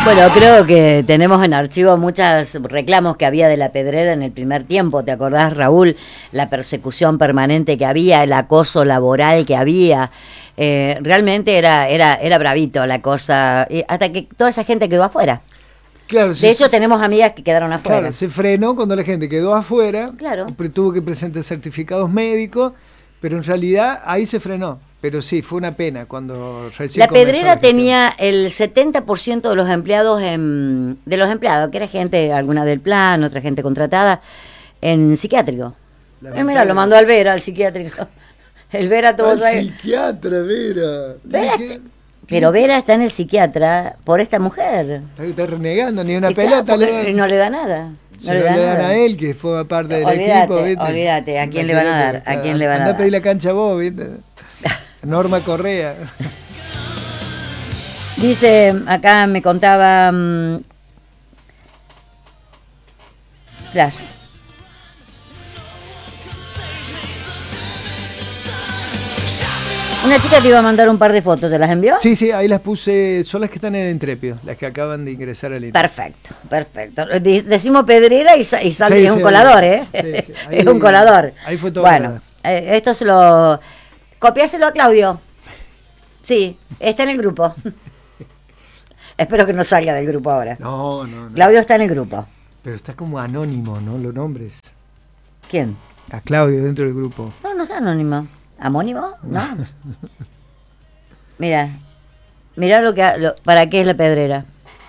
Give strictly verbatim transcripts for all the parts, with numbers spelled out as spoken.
Bueno, creo que tenemos en archivo muchos reclamos que había de la Pedrera en el primer tiempo. ¿Te acordás, Raúl? La persecución permanente que había, el acoso laboral que había. Eh, realmente era, era, era bravito la cosa, hasta que toda esa gente quedó afuera. Claro, de se, hecho, tenemos amigas que quedaron afuera. Claro, se frenó cuando la gente quedó afuera. Claro. Tuvo que presentar certificados médicos, pero en realidad ahí se frenó. Pero sí, fue una pena cuando recién La comenzó Pedrera la gestión. tenía el setenta por ciento de los empleados, en, de los empleados, que era gente, alguna del plan, otra gente contratada, en psiquiátrico. Eh, mira, lo mandó al Vera, al psiquiátrico. El Vera tuvo... Al psiquiatra, Vera. Vera está, pero Vera está en el psiquiatra por esta mujer. Está, está renegando, ni una está, pelota le dan. No le da nada. No si le, no da le dan nada. a él, que forma parte del olvídate, equipo, ¿viste? Olvídate, ¿a quién le van a dar? ¿A quién le van a dar? Anda a pedir la cancha a vos, ¿viste? Norma Correa. Dice, acá me contaba... Um, claro. Una chica te iba a mandar un par de fotos, ¿te las envió? Sí, sí, ahí las puse, son las que están en el Intrepio, las que acaban de ingresar al Intrepio. Perfecto, perfecto. De- decimos Pedrera y, sa- y sale, Sí, es un sí, colador, ¿eh? sí, sí. Ahí- es un colador. ahí fue todo Bueno, verdad. eh, esto se lo... Copiáselo a Claudio. Sí, está en el grupo. Espero que no salga del grupo ahora. No, no, no. Claudio está en el grupo. Pero está como anónimo, ¿no? Los nombres. ¿Quién? A Claudio dentro del grupo. No, no está anónimo. ¿Amónimo? No. Mira, mira lo que ha- lo, para qué es la Pedrera.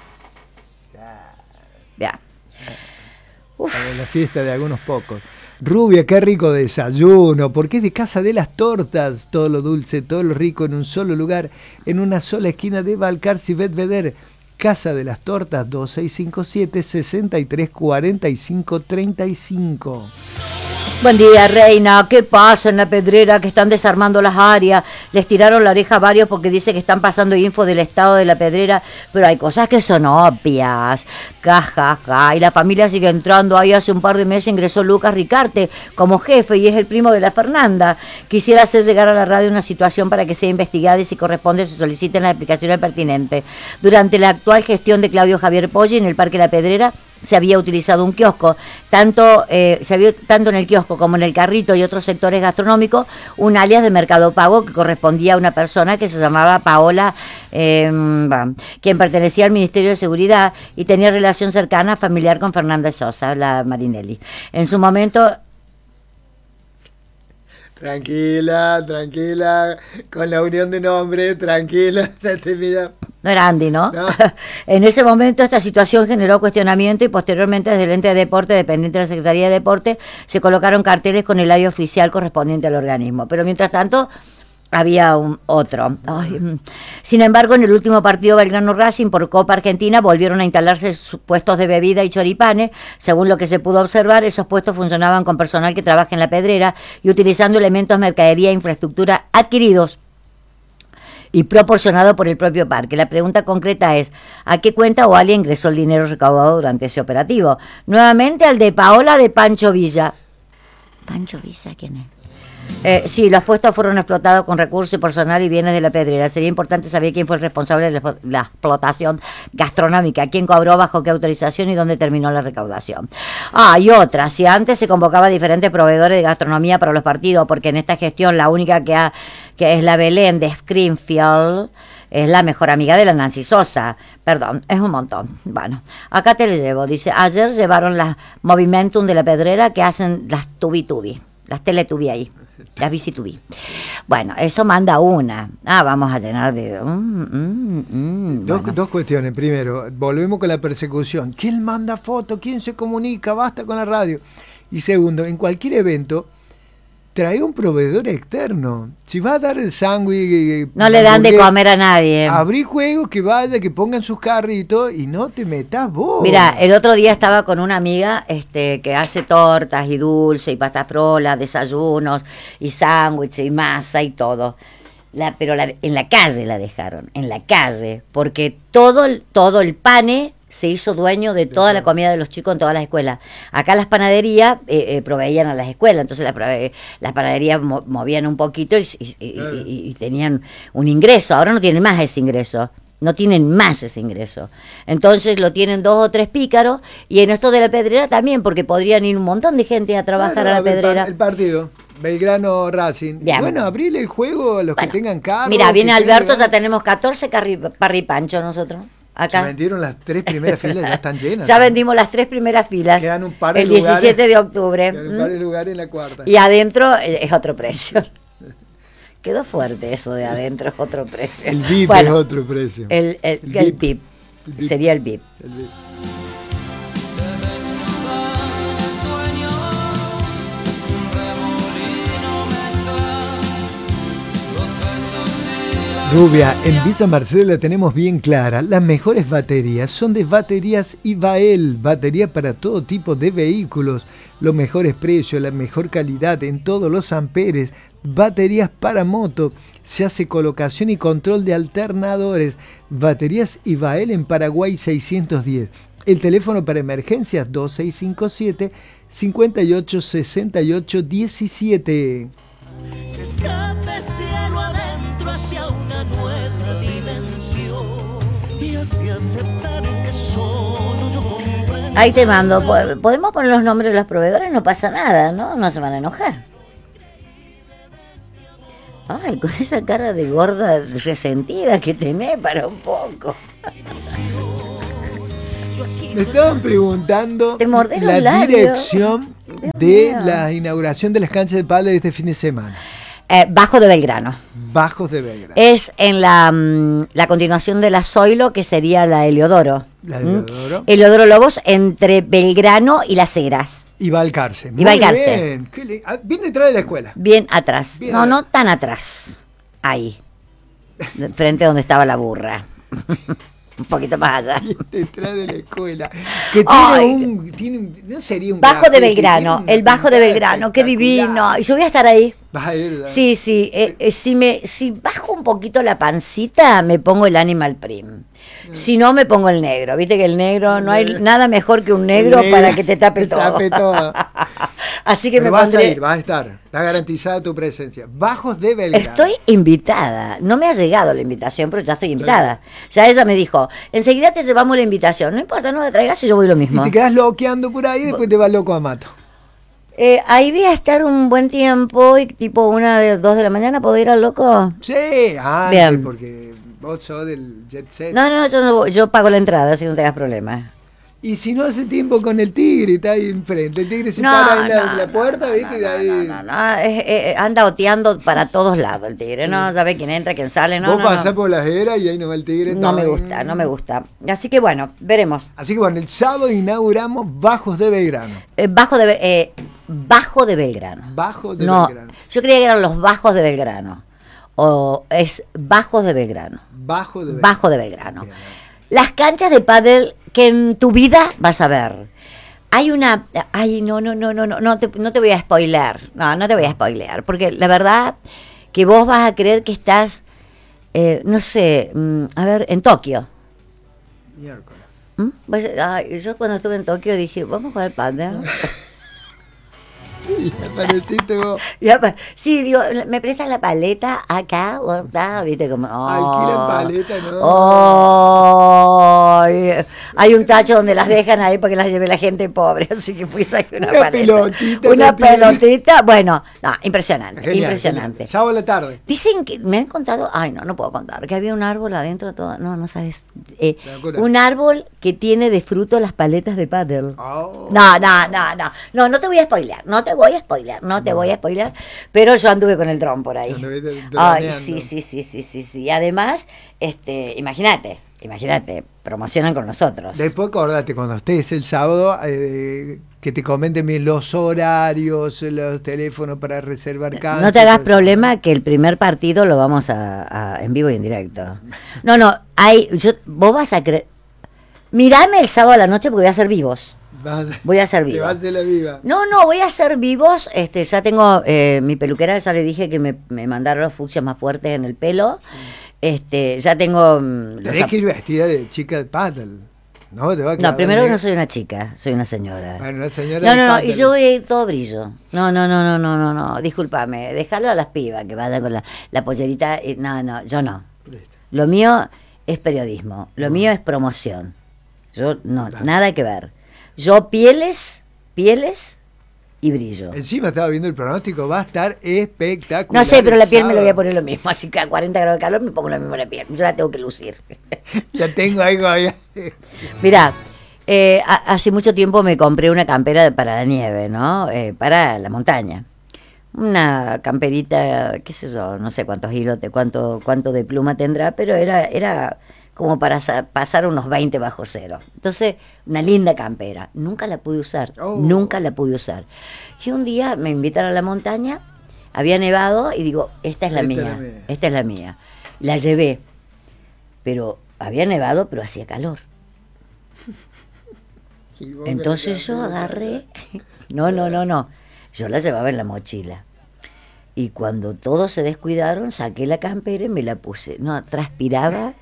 Ya. Para la fiesta de algunos pocos. Rubia, qué rico desayuno, porque es de Casa de las Tortas, todo lo dulce, todo lo rico en un solo lugar, en una sola esquina de Balcarce y Bedveder. Casa de las Tortas, dos seis cinco siete, seis tres cuatro cinco tres cinco. Buen día, Reina. ¿Qué pasa en la Pedrera? Que están desarmando las áreas. Les tiraron la oreja a varios porque dice que están pasando info del estado de la Pedrera, pero hay cosas que son obvias. Caja, ja, y la familia sigue entrando. Ahí hace un par de meses ingresó Lucas Ricarte como jefe y es el primo de la Fernanda. Quisiera hacer llegar a la radio una situación para que sea investigada y si corresponde se soliciten las explicaciones pertinentes. Durante la actual gestión de Claudio Javier Poggi en el Parque La Pedrera, se había utilizado un kiosco, tanto eh, se había, tanto en el kiosco como en el carrito y otros sectores gastronómicos, un alias de Mercado Pago que correspondía a una persona que se llamaba Paola, eh, quien pertenecía al Ministerio de Seguridad y tenía relación cercana familiar con Fernanda Sosa, la Marinelli. En su momento... Tranquila, tranquila, con la unión de nombres, tranquila, te mira. No era Andy, ¿no? No. En ese momento esta situación generó cuestionamiento y posteriormente desde el ente de deporte, dependiente de la Secretaría de Deporte, se colocaron carteles con el área oficial correspondiente al organismo. Pero mientras tanto había un otro. Ay, mm. Sin embargo, en el último partido Belgrano Racing por Copa Argentina volvieron a instalarse sus puestos de bebida y choripanes. Según lo que se pudo observar, esos puestos funcionaban con personal que trabaja en la Pedrera y utilizando elementos, mercadería e infraestructura adquiridos y proporcionado por el propio parque. La pregunta concreta es, ¿a qué cuenta o alguien ingresó el dinero recaudado durante ese operativo? Nuevamente al de Paola de Pancho Villa. ¿Pancho Villa quién es? Eh, sí, los puestos fueron explotados con recursos y personal y bienes de la Pedrera. Sería importante saber quién fue el responsable de la, la explotación gastronómica, quién cobró, bajo qué autorización y dónde terminó la recaudación. Ah, y otra, si antes se convocaba a diferentes proveedores de gastronomía para los partidos, porque en esta gestión la única que, ha, que es la Belén de Springfield, es la mejor amiga de la Nancy Sosa. Perdón, es un montón. Bueno, acá te lo llevo. Dice, ayer llevaron las Movimentum de la Pedrera que hacen las tubi-tubi, las teletubi ahí. Las bici-tubi. Bueno, eso manda una. Ah, vamos a tener de... Mm, mm, mm, Dos, bueno. dos cuestiones. Primero, volvemos con la persecución. ¿Quién manda foto? ¿Quién se comunica? Basta con la radio. Y segundo, en cualquier evento, trae un proveedor externo. Si va a dar el sándwich... No le dan de comer a nadie. Abrí juegos, que vaya, que pongan sus carritos y no te metas vos. Mira, el otro día estaba con una amiga este, que hace tortas y dulce y pasta frola, desayunos y sándwiches y masa y todo. La, pero la, en la calle la dejaron, en la calle, porque todo el, todo el pane se hizo dueño de toda la comida de los chicos en todas las escuelas. Acá las panaderías eh, eh, proveían a las escuelas, entonces las, prove- las panaderías mo- movían un poquito y, y- y- y- y tenían un ingreso. Ahora no tienen más ese ingreso. no tienen más ese ingreso. Entonces lo tienen dos o tres pícaros, y en esto de la Pedrera también, porque podrían ir un montón de gente a trabajar Bueno, a la el par- Pedrera. El partido. Belgrano Racing. Bien. Bueno, abrirle el juego a los Bueno, que tengan carro. mira, viene que Alberto, tengan- ya tenemos catorce carri, parripanchos nosotros. Se Acá. vendieron las tres primeras filas, ya están llenas. Ya ¿no? vendimos las tres primeras filas. Quedan un par de el lugares. diecisiete de octubre. Quedan un par de lugares en la cuarta. Y adentro eh, es otro precio. Quedó fuerte eso de adentro, es otro precio. El V I P Bueno, es otro precio. El, el, El el V I P. V I P. El V I P. Sería el V I P. El V I P. Rubia, en Villa Marcelo la tenemos bien clara. Las mejores baterías son de Baterías Ivael, batería para todo tipo de vehículos, los mejores precios, la mejor calidad en todos los amperes, baterías para moto, se hace colocación y control de alternadores. Baterías Ivael en Paraguay seiscientos diez. El teléfono para emergencias dos seis cinco siete, cinco ocho seis ocho uno siete. Se escapa cielo adentro hacia una nueva dimensión y así aceptar que solo yo comprendo. Ahí te mando. Po- ¿Podemos poner los nombres de los proveedores? No pasa nada, ¿no? No se van a enojar. Ay, con esa cara de gorda resentida que tenés, para un poco. Me estaban preguntando Te mordés la los labios. dirección Dios de mío. la inauguración de las canchas de pádel este fin de semana. Eh, Bajo de Belgrano. Bajos de Belgrano. Es en la, mm, la continuación de la Zoilo, que sería la Heliodoro. La de ¿Mm? Heliodoro. Heliodoro Lobos, entre Belgrano y Las Heras. Y Balcarce. Muy Y Balcarce. bien. Qué li- ah, Bien detrás de la escuela. Bien atrás. Bien no, atrás. no tan atrás. Ahí. De frente a donde estaba la burra. Un poquito más allá. Bien detrás de la escuela. Que tiene Ay. un, tiene un- no sería un Bajo de grafiti, Belgrano. tiene una El Bajo de pintada Belgrano. Qué espectacular. divino. Y yo voy a estar ahí. Vas a ir, ¿verdad? Sí, sí. eh, eh, si, me, si bajo un poquito la pancita, me pongo el Animal Print. Si no, me pongo el negro. Viste que el negro, no hay nada mejor que un negro, El negro para que te tape te todo. tape todo. Así que Pero me vas pondré... a ir, vas a estar. Está garantizada tu presencia. Bajos de Belgrano. Estoy invitada. No me ha llegado la invitación, pero ya estoy invitada. Ya ella me dijo, enseguida te llevamos la invitación. No importa, no la traigas y yo voy lo Y mismo. te quedas loqueando por ahí y después te vas loco a mato. Eh, ahí voy a estar un buen tiempo y tipo una de dos de la mañana, ¿puedo ir al loco? Sí, antes, Bien. porque vos sos del jet set. No, no, yo, no voy, yo pago la entrada, así no tengas problemas. Y si no hace tiempo con el tigre, está ahí enfrente. El tigre se No, para en la, no, la no, puerta, no, ¿viste? no, Y ahí- no, no, no, es- eh, anda oteando para todos lados el tigre, no sabe quién entra, quién sale, no, vos no, pasás no. por las eras y ahí no va el tigre. No me está- gusta, no me gusta. Así que bueno, veremos. Así que bueno, el sábado inauguramos Bajos de Belgrano. Eh, bajo de Be- eh, Bajo de Belgrano. Bajos de No, Belgrano. yo creía que eran los Bajos de Belgrano. O es Bajos de Belgrano. Bajo de Belgrano. Bajo de Belgrano. Bien. Las canchas de pádel que en tu vida vas a ver. Hay una... Ay, no, no, no, no, no, no te, no te voy a spoilear. No, no te voy a spoilear. Porque la verdad que vos vas a creer que estás, eh, no sé, mm, a ver, en Tokio. Miércoles. ¿Mm? Vos- ay, yo cuando estuve en Tokio dije, vamos a jugar al pádel. Y apareciste vos. Ya, pa- sí, digo, ¿me prestas la paleta acá? ¿O está? ¿Viste? Como, oh, Alquilan paleta, ¿no? oh, ay, hay un tacho donde las dejan ahí para que las lleve la gente pobre, así que fui a sacar una, Una paleta. pelotita Una no tiene. pelotita, bueno, no, impresionante, Genial, impresionante. genial. Sábado a la tarde. Dicen que, me han contado, ay no, no puedo contar, que había un árbol adentro, todo, no, no sabes, eh, Locura. un árbol que tiene de fruto las paletas de pádel. Oh. No, no, no, no, no, no te voy a spoilear, no te voy a spoilear, no te voy a spoilear, pero yo anduve con el dron por ahí. Anduviste Ay, droneando. sí, sí, sí, sí, sí, sí. Además, este, imagínate, imagínate, promocionan con nosotros. Después acordate, cuando estés el sábado, eh, que te comenten bien los horarios, los teléfonos para reservar canchas. No te hagas todo eso. problema que el primer partido lo vamos a, a- en vivo y en directo. No, no, hay, yo, vos vas a creer. Mirame el sábado a la noche porque voy a hacer vivos. Vas- Voy a hacer Te vivo. vas a hacer la viva. No, no, voy a hacer vivos. Este, ya tengo eh, mi peluquera, ya le dije que me, me mandaron los fucsias más fuertes en el pelo. Este, ya tengo. mm, los Tenés zap- que ir vestida de chica de paddle. No, te va a quedar No, primero que bien. no soy una chica, soy una señora. Bueno, una señora No, de no, no, paddle. y yo voy a ir todo brillo. No, no, no, no, no, no, no, discúlpame, déjalo a las pibas que vayan con la, la pollerita. eh, No, no, yo no. Listo. Lo mío es periodismo, lo mío es promoción. Yo no, nada que ver. Yo pieles, pieles y brillo. Encima estaba viendo el pronóstico, va a estar espectacular. No sé, pero la piel sábado. me lo voy a poner lo mismo, así que a cuarenta grados de calor me pongo lo mismo la piel. Yo la tengo que lucir. Ya tengo algo ahí. Mirá, eh, a- hace mucho tiempo me compré una campera para la nieve, ¿no? Eh, para la montaña. Una camperita, qué sé yo, no sé cuántos hilos, de cuánto, cuánto de pluma tendrá, pero era, era como para sa- pasar unos veinte bajo cero. Entonces, una linda campera. Nunca la pude usar, Oh. nunca la pude usar. Y un día me invitaron a la montaña, había nevado y digo, esta es la Esta es mía, la mía. esta es la mía. La llevé, pero había nevado, pero hacía calor. Entonces yo agarré, no, no, no, no, yo la llevaba en la mochila. Y cuando todos se descuidaron, saqué la campera y me la puse. No, transpiraba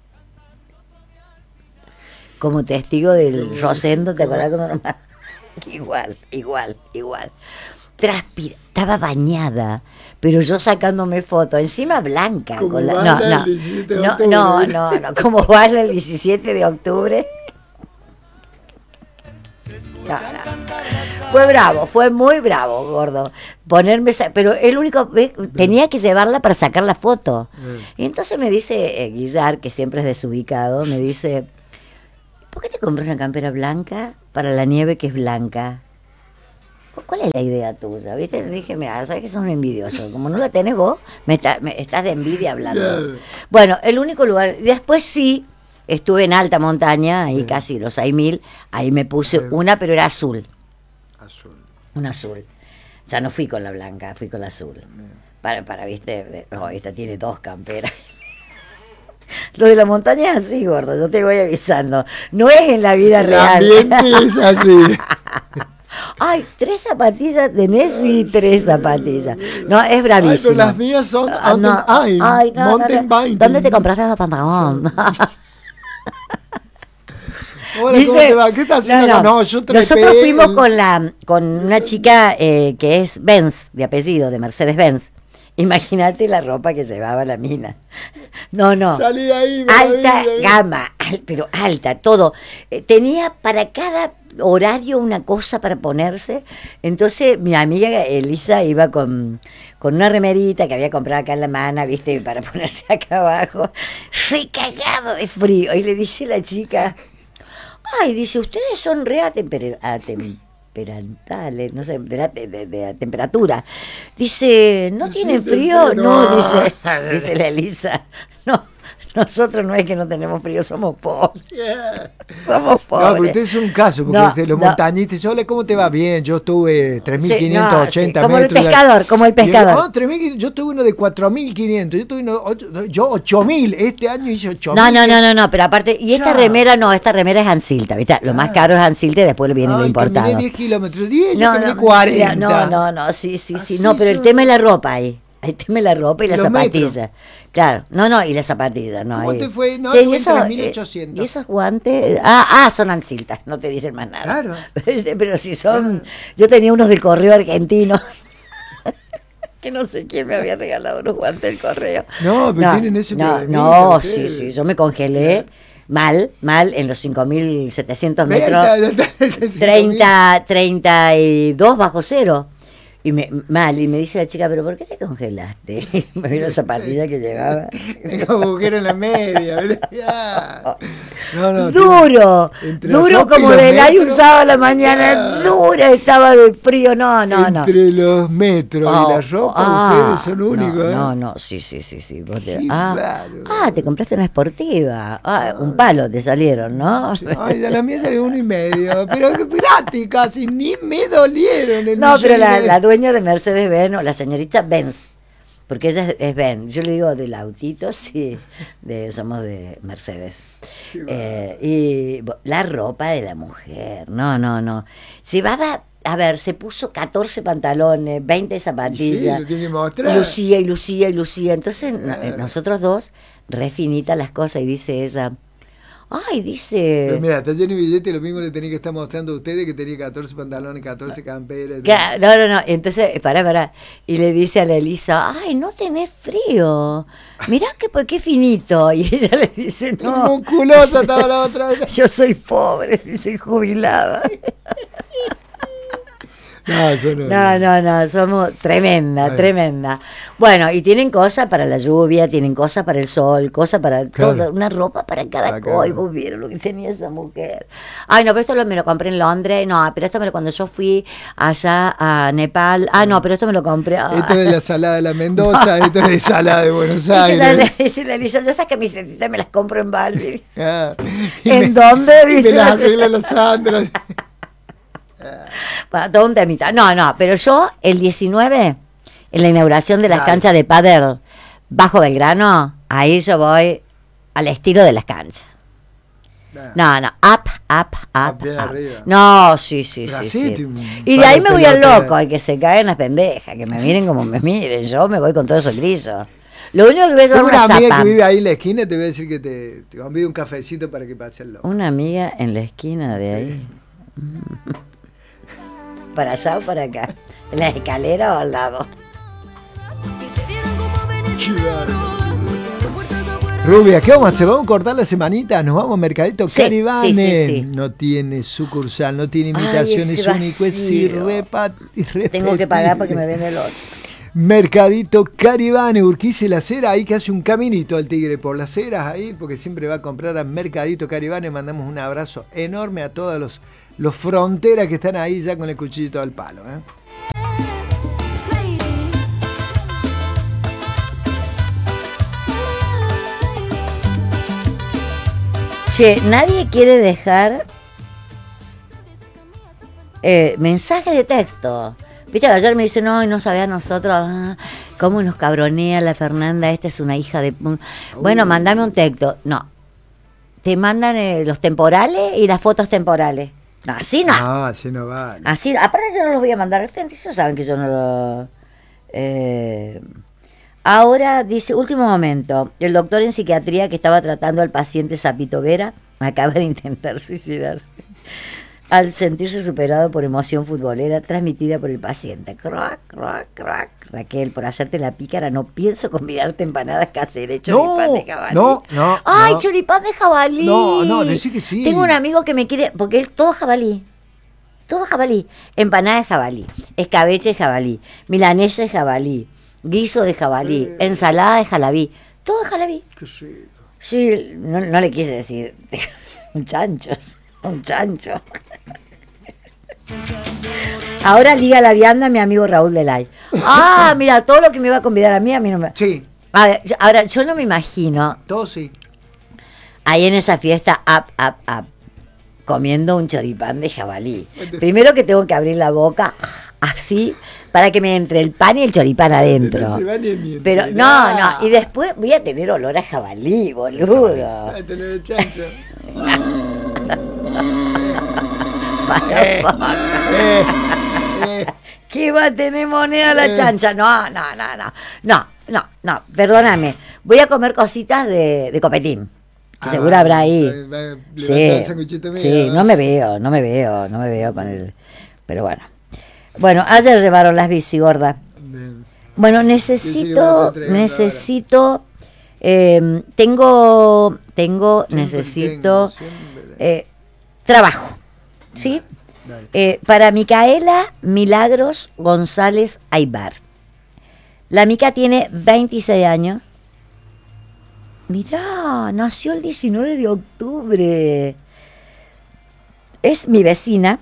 como testigo del Rosendo, ¿te acuerdas cuando nomás? Igual, igual, igual. Transpira, estaba bañada, pero yo sacándome fotos, encima blanca. Como con la, Bala no, no, el diecisiete de no, octubre. no, no, no, como Bala el diecisiete de octubre. No, no. Fue bravo, fue muy bravo, gordo. Ponerme, esa- pero el único, ve, tenía que llevarla para sacar la foto. Y entonces me dice eh, Guillar, que siempre es desubicado, me dice, ¿por qué te compras una campera blanca para la nieve que es blanca? ¿Cuál es la idea tuya? ¿Viste? Le dije, mira, sabes que sos un envidioso. Como no la tenés vos, me, está- me estás de envidia hablando. Claro. Bueno, el único lugar. Después sí, estuve en alta montaña, ahí Sí. casi los seis mil. Ahí me puse Sí. una, pero era azul. Azul. Una azul. Ya no fui con la blanca, fui con la azul. Para, para viste, de- oh, esta tiene dos camperas. Lo de la montaña es así, gordo, yo te voy avisando. No es en la vida El real. ambiente es así. Ay, tres zapatillas tenés y tres zapatillas. No, es Ay, bravísimo. pero las mías son Ah, no, mountain, ay, no, no, mountain no. biking. ¿Dónde te compraste ese pantalón? Hola, ¿cómo te va? ¿Qué estás haciendo acá? No, yo trepé nosotros fuimos el- con la con una chica eh, que es Benz, de apellido, de Mercedes Benz. Imagínate la ropa que llevaba la mina. No, no. Salí de ahí, Alta maravilla, gama, al- pero alta, todo. Eh, tenía para cada horario una cosa para ponerse. Entonces mi amiga Elisa iba con, con una remerita que había comprado acá en la mano, viste, para ponerse acá abajo, re cagado de frío. Y le dice la chica, ay, dice, ustedes son re atemper- atemperantales, no sé, de, la- de- de- de temperatura. Dice, ¿no tienen frío? No, no. dice, dice la Elisa, no, nosotros no es que no tenemos frío, somos pobres, Yeah. somos No, pero pobres. usted es un caso, porque No, este, los no. montañistas, hola, ¿cómo te va? Bien, yo tuve tres mil Sí, quinientos ochenta no, sí, como el metros. de- pescador, como el Y él, pescador. "Ah, tres mil quinientos, yo tuve uno de cuatro mil quinientos, yo tuve uno, ocho- yo ocho mil, este año hice ocho mil. No, no, no, no, no, pero aparte, y esta Chao. remera no, esta remera es Ansilta, ¿viste? Lo más caro es Ansilta y después viene lo Ay, importado. caminé diez kilómetros, diez, yo No, caminé no, cuarenta. no, no, no, sí, sí, sí, Así no, pero el son. tema es la ropa ahí. El tema es la ropa y las Los zapatillas. metros. Claro, no, no, y las zapatillas, no. ¿Cómo ahí. te fue? No, Sí, tuve y eso, tres mil eh, ochocientos. y esos guantes, ah, ah, son Ansiltas, no te dicen más nada. Claro. Pero si son, yo tenía unos del correo argentino. Que no sé quién me había regalado unos guantes del correo. No, pero tienen ese no, problemita no, sí, ustedes. sí, yo me congelé mal, mal, en los cinco mil setecientos Ve, ahí metros, está, ahí está, cinco mil. treinta, treinta y dos bajo cero. Y me, mal, y me dice la chica, ¿pero por qué te congelaste? Me vio la zapatilla que llevaba. Tengo agujero en la media. ¿verdad? Ya. No, no, Duro, tiene- entre la duro ropa y como los del aire un metros, sábado a la mañana, ya. dura, estaba de frío, no, no, no. Entre los metros Oh, y la ropa, ah, ustedes son únicos. no, ¿eh? no, no, sí, sí, sí, sí. Vos te- Qué ah, bárbaro. ah, te compraste una esportiva. Ah, un palo te salieron, ¿no? Ay, a la mía salió uno y medio. Pero que gratis, casi ni me dolieron. El No, pero la, Michelin. la dueña de Mercedes Benz, o la señorita Benz, porque ella es, es Benz, yo le digo del autito, sí, de, somos de Mercedes. Eh, y bo- la ropa de la mujer, no, no, no. Llevaba, a ver, se puso catorce pantalones, veinte Y sí, zapatillas. lo tiene que mostrar. Lucía y Lucía y Lucía. Entonces no- eh, nosotros dos, re finitas las cosas, y dice ella, Ay, dice... Pero mira, está lleno de billetes, lo mismo le tenía que estar mostrando a ustedes, que tenía catorce pantalones, catorce camperas. Ca- No, no, no, entonces, pará, pará. Y le dice a la Elisa, ay, no tenés frío. Mirá que, qué finito. Y ella le dice, no. Musculosa estaba la otra vez. Yo soy pobre, soy jubilada. No, eso no. No, no, no, somos tremenda, Ay. tremenda. Bueno, y tienen cosas para la lluvia, tienen cosas para el sol, cosas para Claro. todo, una ropa para cada Para cosa. Y cada- vos vieron lo que tenía esa mujer. Ay, no, pero esto lo, me lo compré en Londres. No, pero esto me lo, cuando yo fui allá a Nepal. Ah, no, pero esto me lo compré. ah. Esto es de la salada de la Mendoza, esto es de salada de Buenos Dice la, Aires. dice la Elisa, yo esas camisetas me las compro en Balbi. Ah, y ¿En me- dónde? y Dice me las la- arregla la Sandra. Para todo un temita. No, no, pero yo el diecinueve, en la inauguración de las Dale. canchas de pádel bajo Belgrano, ahí yo voy al estilo de las canchas. No, no, up, up, up, Bien up. arriba. No, sí, sí, Pero sí, hacete sí. un Y de par ahí de me voy al pelotas. loco, y que se caen las pendejas, que me miren como me miren, yo me voy con todo eso grillo. Lo único que voy a Tengo llevar una una amiga zapa. que vive ahí en la esquina, te voy a decir que te, te convido un cafecito para que pase el loco. Una amiga en la esquina de ahí. ¿Para allá o para acá? ¿En la escalera o al lado? Rubia, ¿qué vamos a hacer? ¿Vamos a cortar la semanita? ¿Nos vamos a Mercadito Sí, Caribane? sí, sí, sí. No tiene sucursal, no tiene Ay, imitación, ese es único, es vacío. irrepa- irrepetible. Tengo que pagar para que me den el otro. Mercadito Caribane, Urquiza y La Cera, ahí que hace un caminito al tigre por las ceras ahí, porque siempre va a comprar a Mercadito Caribane. Mandamos un abrazo enorme a todos los, los fronteras que están ahí ya con el cuchillito al palo, ¿eh? Che, nadie quiere dejar eh, mensaje de texto. Viste que ayer me dicen, no, y no sabía nosotros ah, cómo nos cabronea la Fernanda, esta es una hija de... Bueno, mandame un texto. No, te mandan eh, los temporales y las fotos temporales. No, así no. No, así no vale. Así, aparte yo no los voy a mandar al frente, ellos saben que yo no lo... eh, ahora dice, último momento, el doctor en psiquiatría que estaba tratando al paciente Zapito Vera acaba de intentar suicidarse al sentirse superado por emoción futbolera transmitida por el paciente. Crack, crack, crack. Raquel, por hacerte la pícara, no pienso convidarte a empanadas caseras, choripán No, de jabalí. no, no, Ay, no. choripán de jabalí. No, no, decí que sí. Tengo un amigo que me quiere, porque él todo jabalí. Todo jabalí. Empanada de jabalí, escabeche de jabalí, milanesa de jabalí, guiso de jabalí, Eh. ensalada de jalabí. Todo de jalabí. Qué rico. Sí, no, no le quise decir. Un chancho. Un chancho. Ahora liga la vianda mi amigo Raúl Delay. Ah, mira, todo lo que me iba a convidar a mí, a mí no me... Sí, A ver, yo- ahora, yo no me imagino todo sí. ahí en esa fiesta, up, up, up, comiendo un choripán de jabalí. Este- Primero que tengo que abrir la boca, así, para que me entre el pan y el choripán adentro. No se va ni- ni Pero, no, enterar. no, y después voy a tener olor a jabalí, boludo. Va a tener el chancho. Eh, eh. ¿Qué va a tener moneda la Eh. chancha? No, no, no, no, no, no, no, perdóname. Voy a comer cositas de, de copetín. Que Ah, seguro habrá ahí. va- va a levantar Sí, el sanguchito mío. sí, no me veo, no me veo, no me veo con el... Pero bueno. Bueno, ayer llevaron las bici, gorda. Bien. Bueno, Sí, sí, necesito, me lo estoy entregando necesito, eh, tengo, tengo, Siempre necesito tengo, siempre. eh, trabajo, ¿sí? Dale. Eh, para Micaela Milagros González Aybar. La Mica tiene veintiséis años. Mirá, nació el diecinueve de octubre. Es mi vecina.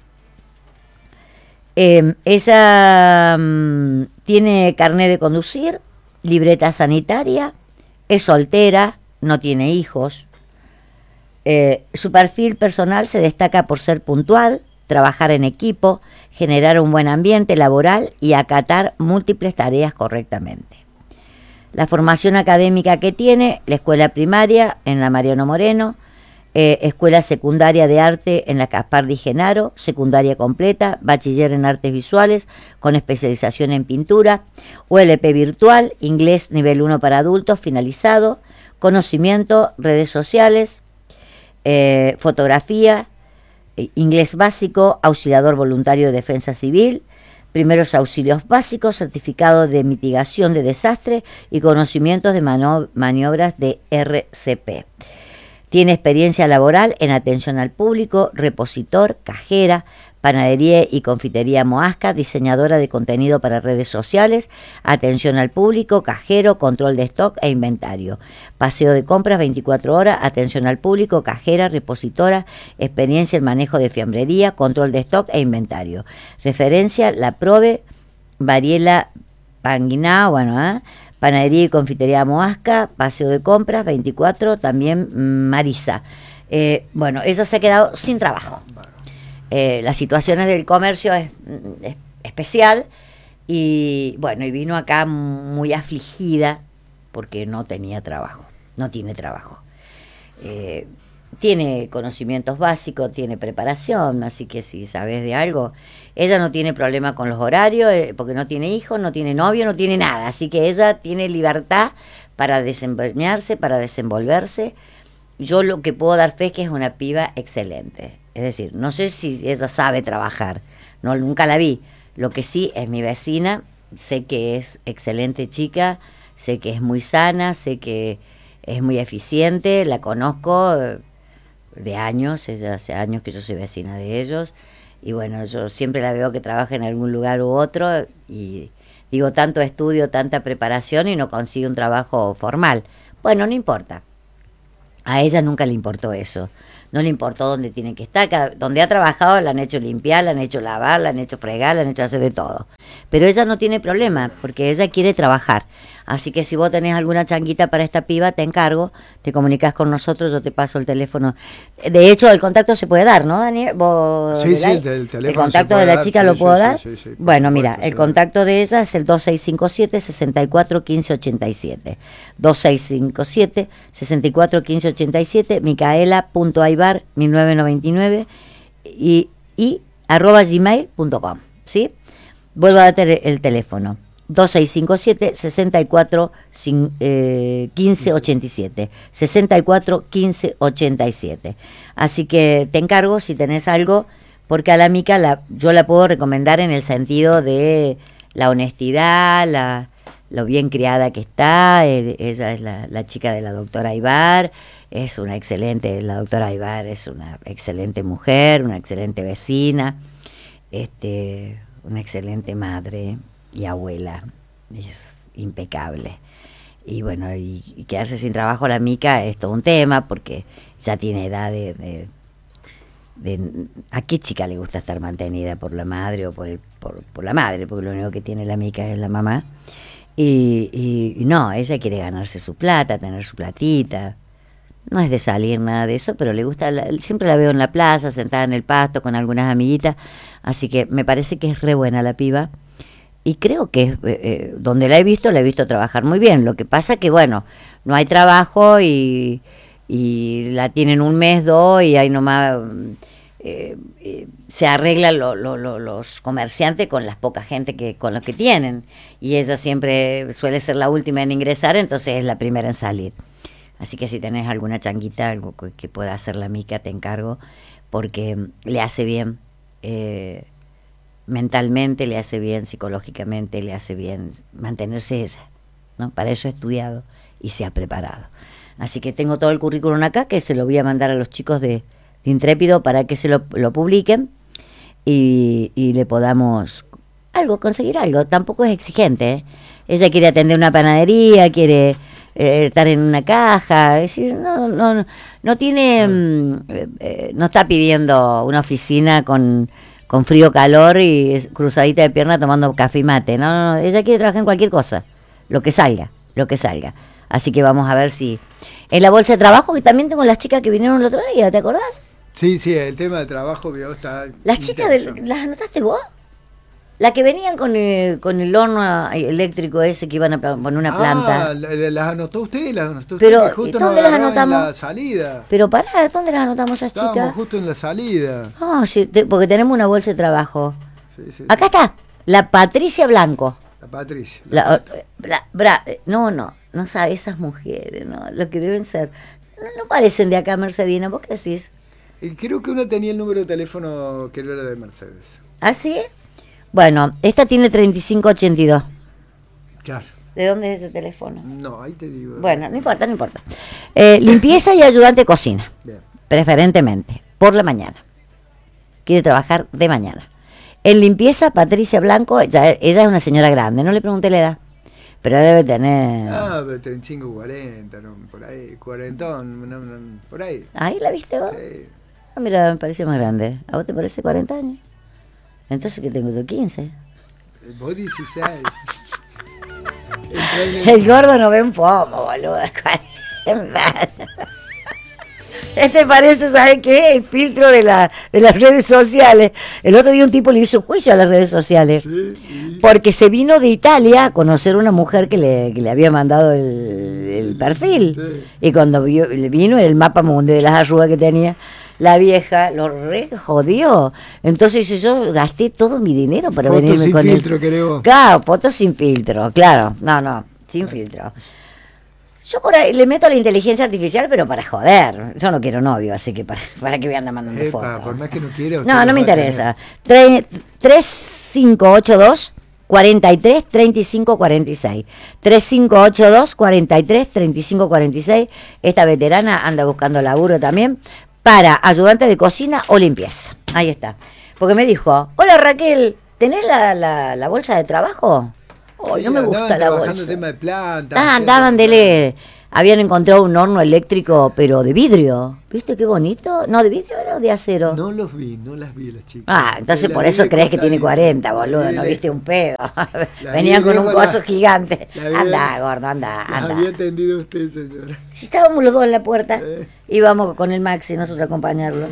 Eh, ella mm, tiene carnet de conducir, libreta sanitaria, es soltera, no tiene hijos. Eh, su perfil personal se destaca por ser puntual, trabajar en equipo, generar un buen ambiente laboral y acatar múltiples tareas correctamente. La formación académica que tiene, la escuela primaria en la Mariano Moreno, eh, escuela secundaria de arte en la Caspar Di Genaro, secundaria completa, bachiller en artes visuales con especialización en pintura, U L P virtual, inglés nivel uno para adultos finalizado, conocimiento, redes sociales, eh, fotografía, eh, inglés básico, auxiliador voluntario de defensa civil, primeros auxilios básicos, certificado de mitigación de desastre y conocimientos de mano- maniobras de R C P. Tiene experiencia laboral en atención al público, repositor, cajera, panadería y confitería Moasca, diseñadora de contenido para redes sociales, atención al público, cajero, control de stock e inventario. Paseo de compras veinticuatro horas, atención al público, cajera, repositora, experiencia en manejo de fiambrería, control de stock e inventario. Referencia, La Prove, Variela Panguiná, bueno, ¿eh? Panadería y confitería Moasca, paseo de compras veinticuatro, también Marisa. Eh, bueno, ella se ha quedado sin trabajo. Eh, las situaciones del comercio es, es especial y bueno, y vino acá muy afligida porque no tenía trabajo, no tiene trabajo. Eh, tiene conocimientos básicos, tiene preparación, así que si sabes de algo, ella no tiene problema con los horarios, eh, porque no tiene hijos, no tiene novio, no tiene nada, así que ella tiene libertad para desempeñarse, para desenvolverse. Yo lo que puedo dar fe es que es una piba excelente. Es decir, no sé si ella sabe trabajar, no, nunca la vi. Lo que sí es mi vecina, sé que es excelente chica, sé que es muy sana, sé que es muy eficiente, la conozco de años, ella hace años que yo soy vecina de ellos, y bueno, yo siempre la veo que trabaja en algún lugar u otro, y digo, tanto estudio, tanta preparación y no consigue un trabajo formal. Bueno, no importa. A ella nunca le importó eso. No le importó dónde tiene que estar. Cada, donde ha trabajado la han hecho limpiar, la han hecho lavar, la han hecho fregar, la han hecho hacer de todo. Pero ella no tiene problema, porque ella quiere trabajar. Así que si vos tenés alguna changuita para esta piba, te encargo, te comunicas con nosotros, yo te paso el teléfono. De hecho, el contacto se puede dar, ¿no, Daniel? ¿Vos, sí, sí, el, el, teléfono el contacto de la dar, chica sí, lo sí, puedo sí, dar. Sí, sí, sí, bueno, supuesto, mira, el contacto de ella es el dos seis cinco siete, seis cuatro uno cinco ocho siete. dos seis cinco siete, seis cuatro uno cinco ocho siete, micaela punto aybar mil novecientos noventa y nueve y, y arroba gmail punto com, ¿sí? Vuelvo a darte el, el teléfono. dos seis cinco siete, seis cuatro uno cinco ocho siete. seis cuatro uno cinco ocho siete. Así que te encargo si tenés algo, porque a la Mica la, yo la puedo recomendar en el sentido de la honestidad, la, lo bien criada que está. eh, ella es la, la chica de la doctora Aybar, es una excelente, la doctora Aybar es una excelente mujer, una excelente vecina, este, una excelente madre y abuela, es impecable. Y bueno, y, y quedarse sin trabajo la Mica es todo un tema, porque ya tiene edad de, de, de ¿a qué chica le gusta estar mantenida por la madre o por el, por, por la madre? Porque lo único que tiene la Mica es la mamá. Y, y, y no, ella quiere ganarse su plata, tener su platita. No es de salir nada de eso, pero le gusta, la, siempre la veo en la plaza, sentada en el pasto con algunas amiguitas, así que me parece que es re buena la piba. Y creo que eh, eh, donde la he visto, la he visto trabajar muy bien. Lo que pasa que, bueno, no hay trabajo y, y la tienen un mes, dos, y ahí nomás eh, eh, se arreglan lo, lo, lo, los comerciantes con las poca gente que con los que tienen. Y ella siempre suele ser la última en ingresar, entonces es la primera en salir. Así que si tenés alguna changuita, algo que, que pueda hacer la Mica, te encargo, porque le hace bien. Eh, mentalmente le hace bien, psicológicamente le hace bien mantenerse ella, ¿no? Para eso he estudiado y se ha preparado. Así que tengo todo el currículum acá, que se lo voy a mandar a los chicos de, de Intrépido para que se lo, lo publiquen y, y le podamos algo, conseguir algo. Tampoco es exigente, ¿eh? Ella quiere atender una panadería, quiere eh, estar en una caja, es decir, no, no, no, no tiene, mm, eh, no está pidiendo una oficina con con frío, calor y cruzadita de pierna tomando café y mate. No, no, no, ella quiere trabajar en cualquier cosa, lo que salga, lo que salga. Así que vamos a ver si... En la bolsa de trabajo, que también tengo las chicas que vinieron el otro día, ¿te acordás? Sí, sí, el tema de trabajo vio está... Las chicas, de, ¿las anotaste vos? La que venían con el, con el horno eléctrico ese que iban a poner una planta. Ah, ¿las anotó usted? ¿Las anotó usted? Pero, justo ¿dónde las anotamos? En la salida. Pero pará, ¿dónde las anotamos esas chicas? Estábamos justo en la salida. Ah, oh, sí, te, porque tenemos una bolsa de trabajo. Sí, sí, Acá sí. está, la Patricia Blanco. La Patricia. La, la, bra, no, no, no sabe, esas mujeres, ¿no? Lo que deben ser. No, no parecen de acá, Mercedina, ¿vos qué decís? Y creo que uno tenía el número de teléfono que no era de Mercedes. ¿Ah, sí? Bueno, esta tiene treinta y cinco ochenta y dos. Claro. ¿De dónde es ese teléfono? No, ahí te digo. Bueno, no importa, no importa. Eh, limpieza y ayudante de cocina. Bien. Preferentemente, por la mañana. Quiere trabajar de mañana. En limpieza, Patricia Blanco, ella, ella es una señora grande, no le pregunté la edad, pero debe tener... Ah, pero treinta y cinco, cuarenta, no, por ahí, cuarentón, no, no, por ahí. ¿Ahí la viste vos? Sí. Ah, mira, me parece más grande. ¿A vos te parece cuarenta años? Entonces, ¿qué tengo yo? quince. Vos dieciséis. El gordo no ve un pomo, boludo. Este parece, ¿sabes qué? El filtro de, la, de las redes sociales. El otro día un tipo le hizo juicio a las redes sociales. Sí, sí. Porque se vino de Italia a conocer a una mujer que le, que le había mandado el, el perfil. Sí. Y cuando vio, vino el mapa mundi de las arrugas que tenía, la vieja lo re jodió. Entonces yo gasté todo mi dinero para Fotos venirme sin con filtro, él. creo. Claro, fotos sin filtro, claro. No, no, sin filtro. Yo por ahí le meto a la inteligencia artificial, pero para joder. Yo no quiero novio, así que para, para que voy a andar mandando Epa, fotos. por más que no quiera. usted No, lo no me va a interesa. tres cinco ocho dos, cuatro tres, tres cinco cuatro seis. tres cinco ocho dos, cuatro tres, tres cinco cuatro seis. Esta veterana anda buscando laburo también para ayudante de cocina o limpieza. Ahí está. Porque me dijo, hola Raquel, ¿tenés la, la, la bolsa de trabajo? Oh, Sí, no me gusta andaban la trabajando bolsa. tema de plantas. Ah, andaban de le... Habían encontrado un horno eléctrico, pero de vidrio. ¿Viste qué bonito? No, ¿de vidrio era o de acero? No los vi, no las vi las chicas. Ah, entonces La por vi eso de crees que tiene costadito. cuarenta, boludo, La vi no de- viste un pedo. La Venían vi con un lejos, coso la- gigante. la vi Anda, de- gordo, anda, Las anda. había atendido usted, señora. Si estábamos los dos en la puerta, Eh. íbamos con el Maxi, nosotros a acompañarlo.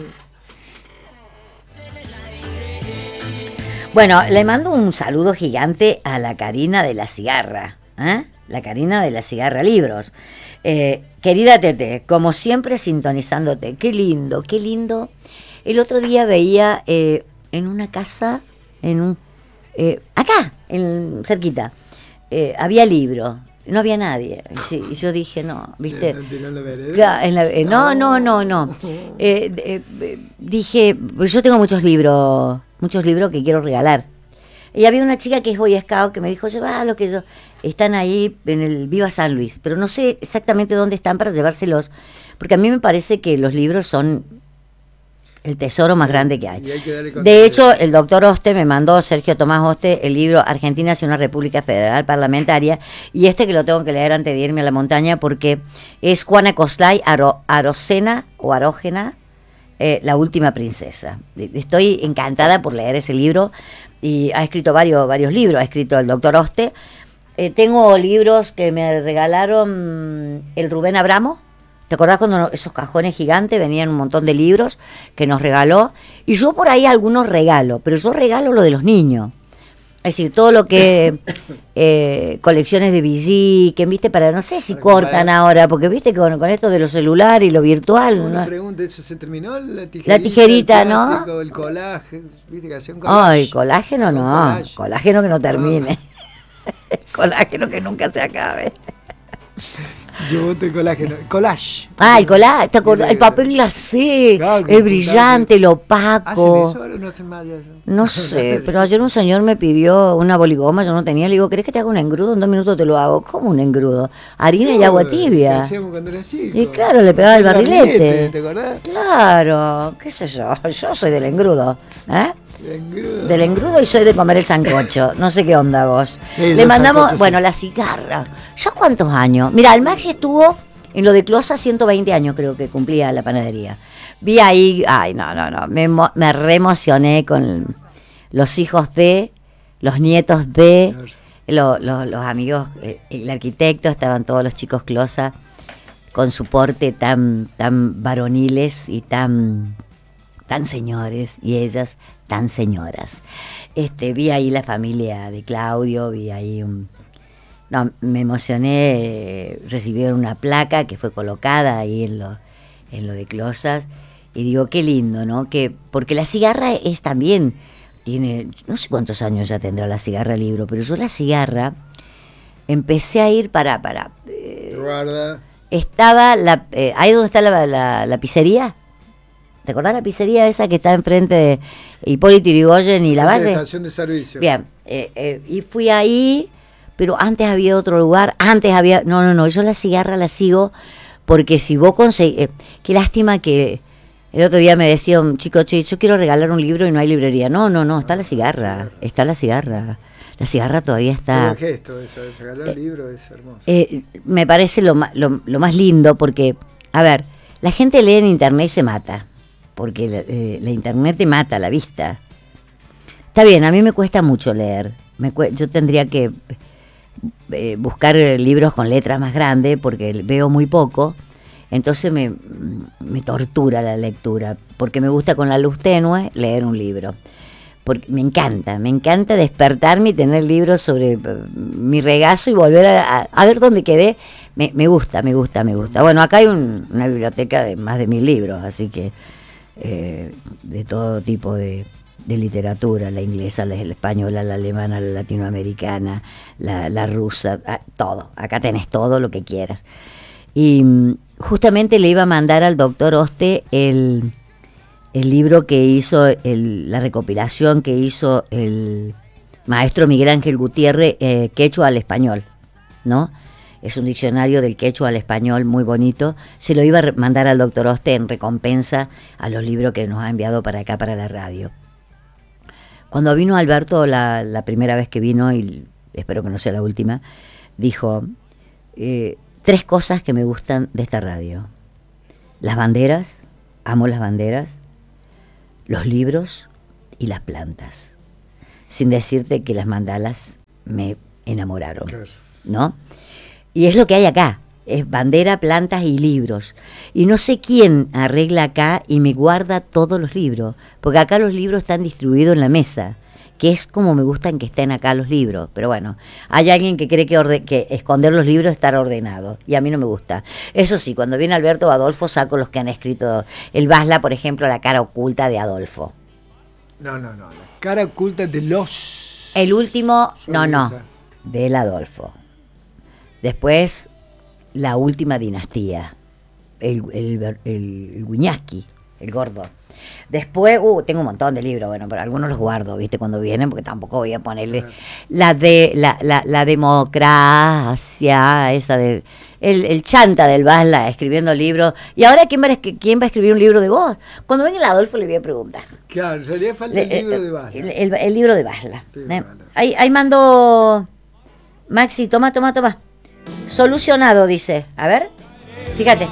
Bueno, le mando un saludo gigante a la Karina de la Cigarra, ¿eh? La Karina de la Cigarra Libros. Eh, querida Tete, como siempre sintonizándote, qué lindo, qué lindo. El otro día veía eh, en una casa, en un eh, acá, en cerquita, eh, había libro, no había nadie. Y, sí, y yo dije, no, ¿viste? ¿En- en la vereda? Claro, en la- eh, no, no, no, no. Eh, eh, eh, dije, pues yo tengo muchos libros, muchos libros que quiero regalar. Y había una chica que es Boy Scout que me dijo, lleva lo que yo. Están ahí en el Viva San Luis, pero no sé exactamente dónde están para llevárselos, porque a mí me parece que los libros son el tesoro más Sí, grande que hay. y hay que darle De contenido. hecho, el doctor Oste me mandó, Sergio Tomás Oste, el libro Argentina hacia una república federal parlamentaria, y este que lo tengo que leer antes de irme a la montaña, porque es Juana Coslay Aro, Arocena o Arógena, eh, La última princesa. Estoy encantada por leer ese libro, y ha escrito varios, varios libros, ha escrito el doctor Oste. Eh, tengo libros que me regalaron el Rubén Abramo. ¿Te acordás cuando esos cajones gigantes venían un montón de libros que nos regaló? Y yo por ahí algunos regalo, pero yo regalo lo de los niños. Es decir, todo lo que eh, colecciones de Villiquen, viste, para no sé si Para cortan comparar. ahora, porque viste con, con esto de los celulares y lo virtual. Una ¿no? pregunta, ¿eso se terminó? La tijerita, La tijerita, el ¿no? plástico, el colaje, viste que hacía un collage. Ay, colágeno Un no, collage. colágeno que no termine. Colágeno que nunca se acabe. Yo boté colágeno. Collage. Ah, el colágeno, ¿te acordás? El papel glacé, Claro, el brillante, el ¿Hacen opaco. eso ahora o no hacen más de eso? No sé, pero ayer un señor me pidió una boligoma, yo no tenía, le digo, ¿querés que te haga un engrudo? En dos minutos te lo hago. ¿Cómo un engrudo? Harina y agua ¿Qué tibia. hacíamos cuando eras chico? Y claro, le pegaba el barrilete. ¿Te acordás? Claro, qué sé yo, yo soy del engrudo, ¿eh? Engrudo. Del engrudo y soy de comer el sancocho. No sé qué onda vos. Sí, Le los mandamos, sancochos, bueno, sí. la cigarra. ¿Ya cuántos años? Mira, el Maxi estuvo en lo de Closa ciento veinte años, creo que cumplía la panadería. Vi ahí, ay, no, no, no, me, emo- me re emocioné con los hijos de, los nietos de, lo- lo- los amigos, eh, el arquitecto, estaban todos los chicos Closa con su porte tan, tan varoniles y tan tan señores y ellas tan señoras. Este, vi ahí la familia de Claudio, vi ahí un... No, me emocioné, eh, recibieron una placa que fue colocada ahí en lo, en lo de Closas, y digo, qué lindo, ¿no? Que, porque la cigarra es también, tiene, no sé cuántos años ya tendrá la cigarra libro, pero yo la cigarra empecé a ir para, para, eh, Guarda. estaba la, eh, ahí donde está la, la, la pizzería. ¿Te acordás la pizzería esa que está enfrente de Hipólito Yrigoyen y Lavalle? Estación de servicio. Bien, eh, eh, y fui ahí, pero antes había otro lugar, antes había... No, no, no, yo la cigarra la sigo porque si vos conseguís... Eh, qué lástima que el otro día me decía un chico, che, yo quiero regalar un libro y no hay librería. No, no, no, está la cigarra, está la cigarra. La cigarra todavía está... Qué gesto eso, de regalar un libro es hermoso. Eh, me parece lo, ma- lo, lo más lindo porque, a ver, la gente lee en internet y se mata. Porque la, eh, la internet te mata la vista. Está bien, a mí me cuesta mucho leer. Me cue- yo tendría que eh, buscar libros con letras más grandes porque veo muy poco. Entonces me, me tortura la lectura. Porque me gusta con la luz tenue leer un libro. Porque me encanta, me encanta despertarme y tener libros sobre mi regazo y volver a, a, a ver dónde quedé. Me, me gusta, me gusta, me gusta. Bueno, acá hay un, una biblioteca de más de mil libros, así que... Eh, de todo tipo de, de literatura, la inglesa, la, la española, la alemana, la latinoamericana, la, la rusa, ah, todo, acá tenés todo lo que quieras. Y mm, justamente le iba a mandar al doctor Oste el, el libro que hizo, el, la recopilación que hizo el maestro Miguel Ángel Gutiérrez, eh, quechua al español, ¿no? Es un diccionario del quechua al español muy bonito. Se lo iba a mandar al doctor Oste en recompensa a los libros que nos ha enviado para acá, para la radio. Cuando vino Alberto, la, la primera vez que vino, y espero que no sea la última, dijo, eh, tres cosas que me gustan de esta radio. Las banderas, amo las banderas, los libros y las plantas. Sin decirte que las mandalas me enamoraron, claro, ¿no? Y es lo que hay acá, es bandera, plantas y libros. Y no sé quién arregla acá y me guarda todos los libros, porque acá los libros están distribuidos en la mesa, que es como me gustan que estén acá los libros. Pero bueno, hay alguien que cree que, orde- que esconder los libros es estar ordenado, y a mí no me gusta. Eso sí, cuando viene Alberto o Adolfo saco los que han escrito, el Basla, por ejemplo, La cara oculta de Adolfo. No, no, no, la cara oculta de los... El último, no, no, Sorpresa. del Adolfo. Después, La última dinastía, el, el, el, el Wiñaski, el gordo. Después, uh, tengo un montón de libros, bueno, pero algunos los guardo, ¿viste? Cuando vienen, porque tampoco voy a ponerle Claro. la de la, la, la democracia, esa de el, el chanta del Basla escribiendo libros. ¿Y ahora quién va, a, escri- quién va a escribir un libro de vos? Cuando venga el Adolfo le voy a preguntar. Claro, en realidad falta el Le- libro eh, de Basla. El, el- el libro de Basla. Sí, ¿eh? Basla. Ahí, ahí mando... Maxi, toma, toma, toma. Solucionado, dice. A ver, fíjate.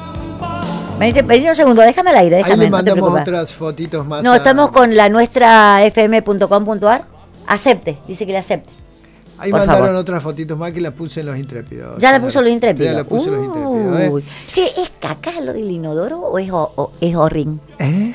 Venite, venite un segundo, déjame al aire, Ahí déjame, le no te mandamos preocupes. otras fotitos más. No, a- estamos con la nuestra f m punto com punto a r. Acepte, dice que le acepte. Ahí por mandaron favor. otras fotitos más que las puse en los intrépidos. Ya la puso los intrépidos. Ya la puse en los intrépidos. ¿eh? Uy. Che, ¿es caca lo del inodoro o es, o, o- es orrin? ¿Eh?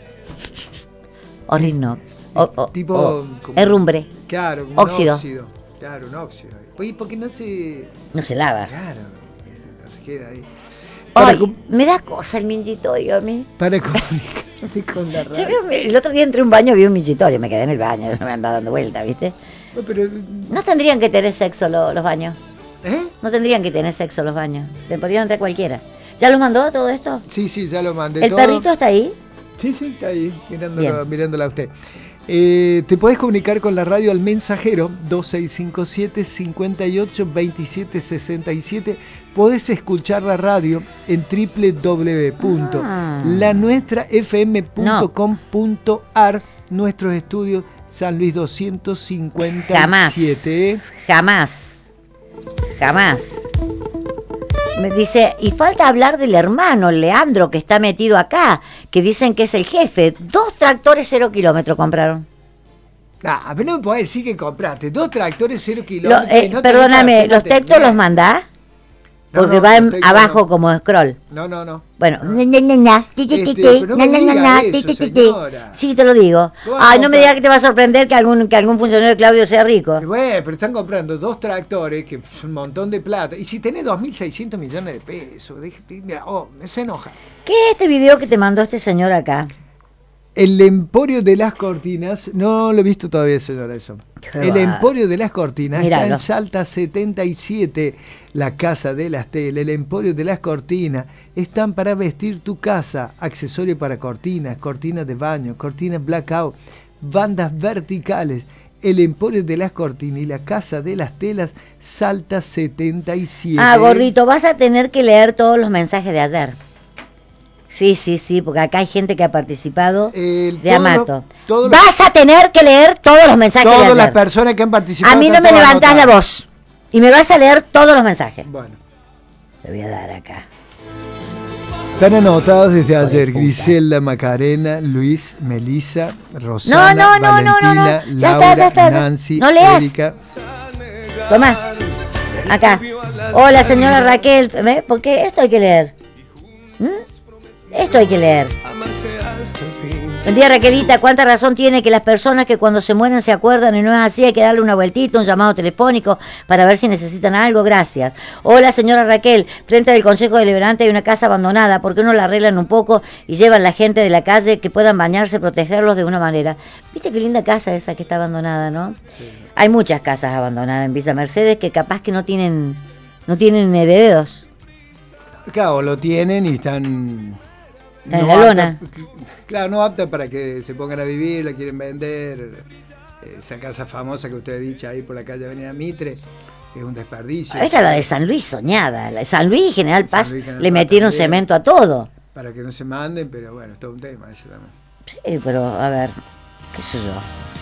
Orrin no. O- o- tipo o- como- es rumbre. Claro, como Óxido. un óxido. Claro, un óxido. Oye, ¿por qué no se...? No se lava. Claro, no se queda ahí. Para, Ay, com- me da cosa el mingitorio a mí. para comunicarse con la Yo radio. vi un- el otro día entré a un baño y vi un mingitorio, me quedé en el baño, me andaba dando vuelta, ¿viste? No, pero, No tendrían que tener sexo lo- los baños. ¿eh? No tendrían que tener sexo los baños. Te podrían entrar cualquiera. ¿Ya los mandó todo esto? Sí, sí, ya lo mandé ¿El todo. perrito está ahí? Sí, sí, está ahí, mirándolo, Bien. mirándola a usted. Eh, te podés comunicar con la radio al mensajero dos seis cinco siete, cinco ocho, dos siete seis siete. Podés escuchar la radio en w w w punto la nuestra f m punto com punto a r. Nuestros estudios San Luis doscientos cincuenta y siete. Jamás. Jamás. Jamás. Me dice, y falta hablar del hermano, Leandro, que está metido acá, que dicen que es el jefe. Dos tractores cero kilómetros compraron. Ah, pero no me podés decir que compraste dos tractores cero Lo- kilómetros. eh, y no tenés perdóname, para hacer ¿los textos mantenimiento. los mandás? No, Porque no, va los en- textos abajo no. como scroll. No, no, no. Bueno, No. ña, ña, ña, ña, ti, ti, Este, ti, pero no ña, me ña, ña, diga ña, eso, ti, ti, ti, ti. señora. Sí, te lo digo. ¿Cómo Ay, no me comprar? digas que te va a sorprender que algún, que algún funcionario de Claudio sea rico. Bueno, pero están comprando dos tractores, que es un montón de plata. Y si tenés dos mil seiscientos millones de pesos, deje- mira, oh, me se enoja. ¿Qué es este video que te mandó este señor acá? El Emporio de las Cortinas, no lo he visto todavía, señora, eso. Qué El va. Emporio de las Cortinas Míralo. está en Salta setenta y siete, la Casa de las Telas. El Emporio de las Cortinas están para vestir tu casa, accesorios para cortinas, cortinas de baño, cortinas blackout, bandas verticales. El Emporio de las Cortinas y la Casa de las Telas, Salta setenta y siete. Ah, gordito, vas a tener que leer todos los mensajes de ayer. Sí, sí, sí, porque acá hay gente que ha participado El- de todos Amato. los- todos los- Vas a tener que leer todos los mensajes de Todas ayer. las personas que han participado. A mí no están me todas levantás la anotadas. voz. Y me vas a leer todos los mensajes. Bueno. Te voy a dar acá. Están anotados desde Hijo de ayer puta. Griselda, Macarena, Luis, Melissa, No, Rosana, no, no, no, no, no. Valentina, Ya está, Laura, ya está. Nancy, No leas. Erika. Toma. Acá. Hola, señora Raquel. ¿Ve? Porque esto hay que leer. ¿Mm? Esto hay que leer. Buen día, Raquelita. ¿Cuánta razón tiene que las personas que cuando se mueren se acuerdan y no es así? Hay que darle una vueltita, un llamado telefónico para ver si necesitan algo. Gracias. Hola, señora Raquel. Frente del Consejo Deliberante hay una casa abandonada. ¿Por qué no la arreglan un poco y llevan la gente de la calle que puedan bañarse, protegerlos de una manera? ¿Viste qué linda casa esa que está abandonada, no? Sí. Hay muchas casas abandonadas en Villa Mercedes que capaz que no tienen, no tienen herederos. Claro, lo tienen y están... Están en la lona. Claro, no apta para que se pongan a vivir, la quieren vender. Esa casa famosa que usted ha dicho ahí por la calle Avenida Mitre, es un desperdicio. Esta es la de San Luis soñada. La de San Luis y General San Paz Luis, General le Paz metieron también. cemento a todo. Para que no se manden, pero bueno, es todo un tema ese también. Sí, pero a ver, qué sé yo.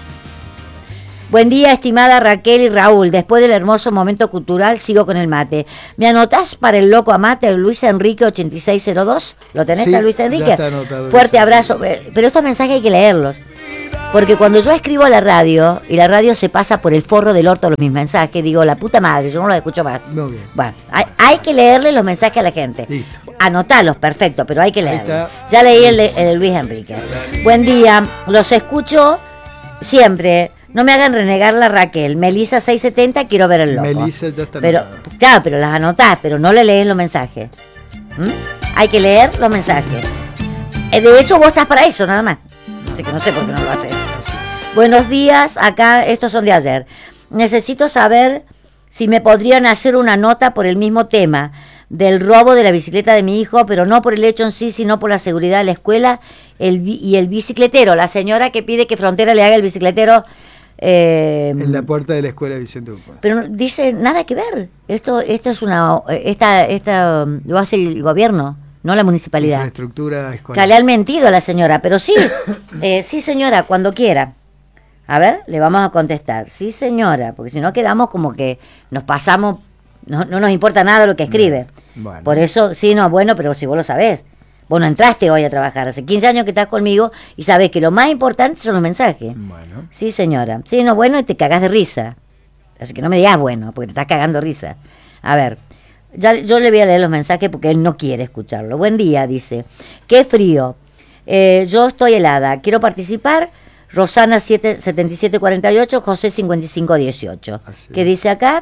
Buen día, estimada Raquel y Raúl. Después del hermoso momento cultural, sigo con el mate. ¿Me anotás para el loco amate de Luis Enrique ochenta y seis cero dos? ¿Lo tenés Sí, a Luis ya Enrique? está anotado, Fuerte Luis abrazo. Eh, Pero estos mensajes hay que leerlos. Porque cuando yo escribo a la radio, y la radio se pasa por el forro del orto los mis mensajes, digo, la puta madre, yo no los escucho más. Muy bien. Bueno, hay, hay que leerle los mensajes a la gente. Listo. Anotalos, perfecto, pero hay que leerlos. está. Ya leí el de, el de Luis Enrique. Buen día, los escucho siempre. No me hagan renegar la Raquel. Melissa seiscientos setenta, quiero ver el loco. Melissa ya está Pero, anotada. claro, pero las anotás, pero no le leen los mensajes. ¿Mm? Hay que leer los mensajes. Eh, De hecho, vos estás para eso, nada más. Así que no sé por qué no lo haces. Buenos días, acá, estos son de ayer. Necesito saber si me podrían hacer una nota por el mismo tema del robo de la bicicleta de mi hijo, pero no por el hecho en sí, sino por la seguridad de la escuela el, bi- y el bicicletero. La señora que pide que Frontera le haga el bicicletero... Eh, En la puerta de la escuela Vicente Hugo. pero no- dice nada que ver. Esto, esto es una, esta, esta um, lo hace el gobierno, no la municipalidad. Infraestructura Que escolar. le han mentido a la señora, pero sí, eh, sí señora, cuando quiera. A ver, le vamos a contestar. Sí señora, porque si no quedamos como que nos pasamos, no, no nos importa nada lo que escribe. Bueno. Por eso, sí, no, bueno, pero si vos lo sabés. Vos no entraste hoy a trabajar, hace quince años que estás conmigo y sabés que lo más importante son los mensajes. Bueno. Sí, señora. Sí, no, bueno, y te cagás de risa. Así que no me digas bueno, porque te estás cagando de risa. A ver, ya, yo le voy a leer los mensajes porque él no quiere escucharlo. Buen día, dice. Qué frío. Eh, yo estoy helada. Quiero participar. Rosana siete, setenta y siete cuarenta y ocho, José cincuenta y cinco dieciocho. Así ¿Qué es. dice acá?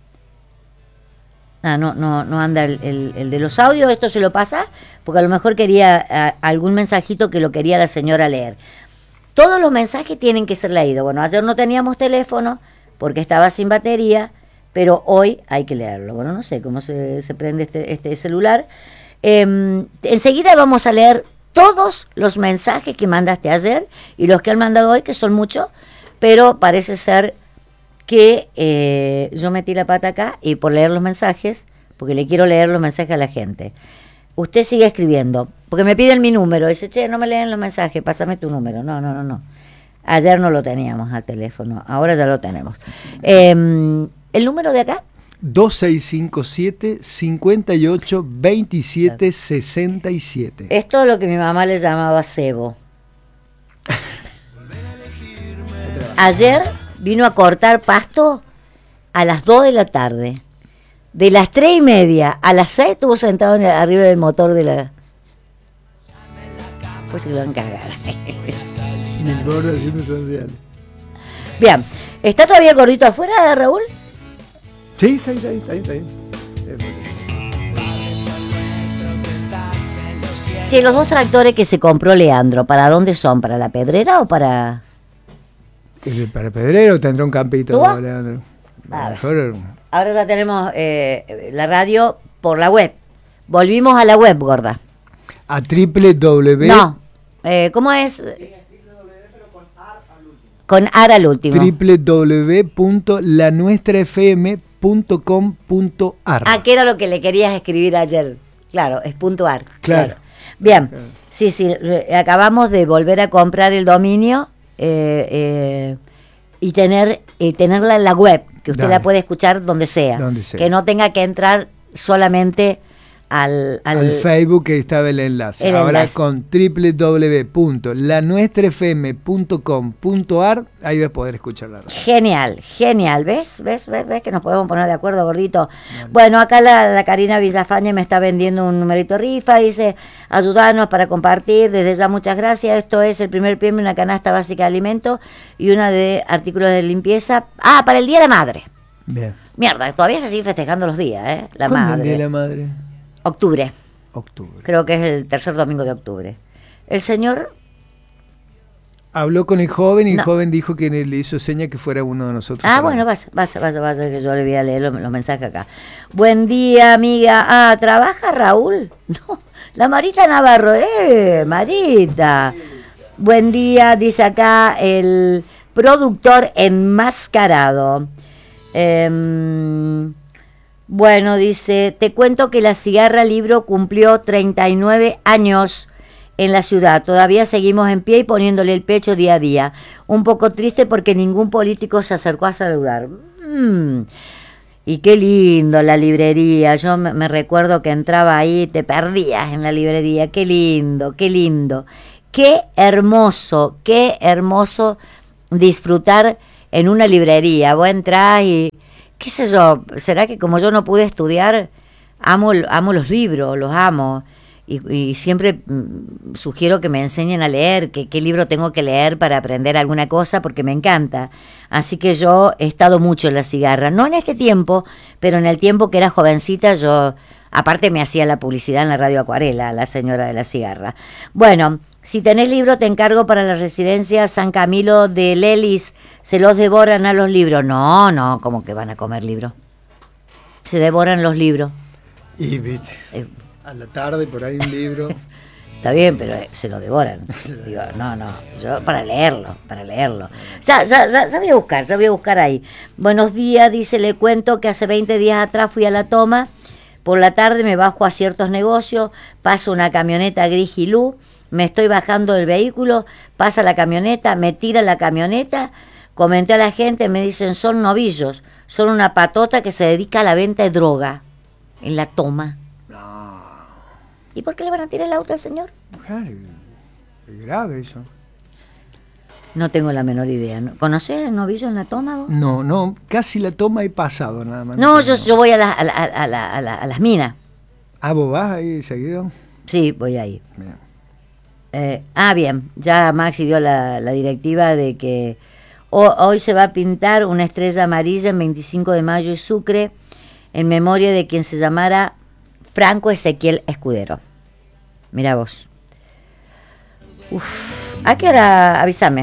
Ah, no, no, no anda el, el, el de los audios, esto se lo pasa, porque a lo mejor quería a, algún mensajito que lo quería la señora leer. Todos los mensajes tienen que ser leídos. Bueno, ayer no teníamos teléfono porque estaba sin batería, pero hoy hay que leerlo. Bueno, no sé cómo se, se prende este, este celular. Eh, enseguida vamos a leer todos los mensajes que mandaste ayer y los que han mandado hoy, que son muchos, pero parece ser que eh, yo metí la pata acá y por leer los mensajes, porque le quiero leer los mensajes a la gente. Usted sigue escribiendo, porque me piden mi número. Dice, che, no me leen los mensajes, pásame tu número. No, no, no, no. Ayer no lo teníamos al teléfono, ahora ya lo tenemos. Eh, ¿El número de acá? dos seis cinco siete, cinco ocho, dos siete seis siete. Esto es lo que mi mamá le llamaba cebo. Ayer vino a cortar pasto a las dos de la tarde. De las tres y media a las seis estuvo sentado en el- arriba del motor de la... Pues se lo van a cagar. Y el gordo haciendo social. Bien, ¿está todavía el gordito afuera, Raúl? Sí, está ahí, está ahí, está ahí, está ahí. Sí, los dos tractores que se compró Leandro, ¿para dónde son? ¿Para la Pedrera o para...? Para Pedrero tendrá un campito, ¿Tú? Leandro. A Mejor... Ahora ya tenemos eh, la radio por la web. Volvimos a la web, gorda. A triple w. No, eh, ¿cómo es? Con ar al último. w w w punto la nuestra f m punto com punto a r. Ah, que era lo que le querías escribir ayer. Claro, es punto ar. Claro. Claro. Bien, Claro. sí, sí, re- acabamos de volver a comprar el dominio eh, eh, y tener y tenerla en la web, que usted Dale. la puede escuchar donde sea, Donde sea. que no tenga que entrar solamente al, al, Al Facebook que estaba el enlace. el Ahora enlace. con w w w punto la nuestra f m punto com punto a r, ahí vas a poder escuchar la radio. Genial, genial, ¿ves? ¿Ves? ¿Ves? ¿Ves que nos podemos poner de acuerdo, gordito? Bueno, acá la, la Karina Villafañe me está vendiendo un numerito rifa, dice, ayudarnos para compartir, desde ya muchas gracias, esto es el primer premio, una canasta básica de alimentos y una de artículos de limpieza, ah, para el Día de la Madre. Bien. Mierda, todavía se siguen festejando los días, ¿eh? La ¿Cuándo es el madre. Día de la Madre? Octubre, Octubre. creo que es el tercer domingo de octubre. El señor, Habló con el joven y No. el joven dijo que le hizo seña que fuera uno de nosotros. ah, a la bueno, radio. vaya, vaya, vaya, vaya, que yo le voy a leer los, los mensajes acá. Buen día, amiga. Ah, ¿trabaja Raúl? No, la Marita Navarro, eh, Marita. Buen día, dice acá el productor enmascarado. Em, bueno, dice, te cuento que la Cigarra Libro cumplió treinta y nueve años en la ciudad. Todavía seguimos en pie y poniéndole el pecho día a día. Un poco triste porque ningún político se acercó a saludar. Mm. Y qué lindo la librería. Yo me, me recuerdo que entraba ahí, te perdías en la librería. Qué lindo, qué lindo. Qué hermoso, qué hermoso disfrutar en una librería. Vos entrás y, qué sé yo, será que como yo no pude estudiar, amo, amo los libros, los amo. Y, y siempre mm, sugiero que me enseñen a leer, que qué libro tengo que leer para aprender alguna cosa, porque me encanta. Así que yo he estado mucho en la Cigarra, no en este tiempo, pero en el tiempo que era jovencita yo, aparte me hacía la publicidad en la radio Acuarela, la señora de la Cigarra. Bueno, si tenés libro te encargo para la residencia San Camilo de Lelis, se los devoran a los libros. No, no, como que van a comer libros. Se devoran los libros. Y viste, Eh, a la tarde por ahí un libro. Está bien, pero eh, se lo devoran. Digo, no, no, yo para leerlo, para leerlo. Ya, ya, ya, ya voy a buscar, ya voy a buscar ahí. Buenos días, dice, le cuento que hace veinte días atrás fui a La Toma, por la tarde me bajo a ciertos negocios, paso una camioneta gris gilú, me estoy bajando del vehículo, pasa la camioneta, me tira la camioneta, comenté a la gente, me dicen, son novillos, son una patota que se dedica a la venta de droga en La Toma. ¿Y por qué le van a tirar el auto al señor? Claro, es grave eso. No tengo la menor idea. ¿No? ¿Conocés el novillo en La Toma vos? No, no, casi La Toma he pasado nada más. No, yo, yo voy a, la- a, la- a, la- a la- a las minas. Ah, ¿vos vas ahí seguido? Sí, voy ahí. Bien. Eh, ah, bien. Ya Maxi dio la, la directiva de que ho- hoy se va a pintar una estrella amarilla en veinticinco de mayo y Sucre en memoria de quien se llamara Franco Ezequiel Escudero. Mira vos. Uf. ¿A qué hora? Avísame.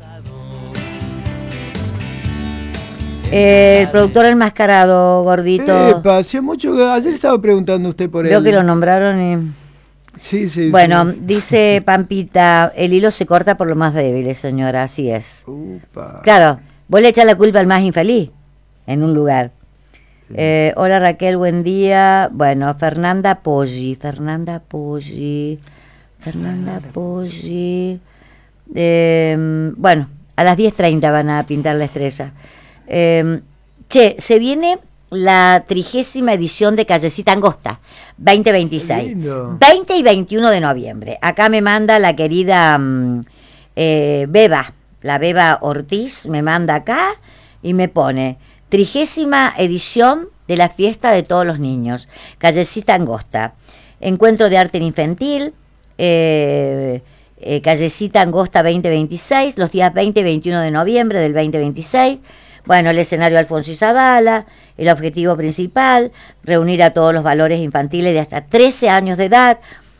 Eh, el productor enmascarado, gordito. Epa, hacía mucho que ayer estaba preguntando usted por Veo él. que lo nombraron y... Sí, sí, Bueno, sí. dice Pampita, el hilo se corta por lo más débil, señora, así es. Upa. Claro, vos le echás la culpa al más infeliz en un lugar. Eh, hola Raquel, buen día. Bueno, Fernanda Poggi, Fernanda Poggi, Fernanda Poggi. Eh, bueno, a las diez treinta van a pintar la estrella. Eh, che, se viene la trigésima edición de Callecita Angosta, veinte veintiséis. Qué lindo. veinte y veintiuno de noviembre. Acá me manda la querida mm, eh, Beba, la Beba Ortiz, me manda acá y me pone trigésima edición de la fiesta de todos los niños, Callecita Angosta. Encuentro de arte infantil, eh, eh, Callecita Angosta veinte veintiséis, los días veinte y veintiuno de noviembre del veinte veintiséis. Bueno, el escenario Alfonso Izabala, el objetivo principal, reunir a todos los valores infantiles de hasta trece años de edad,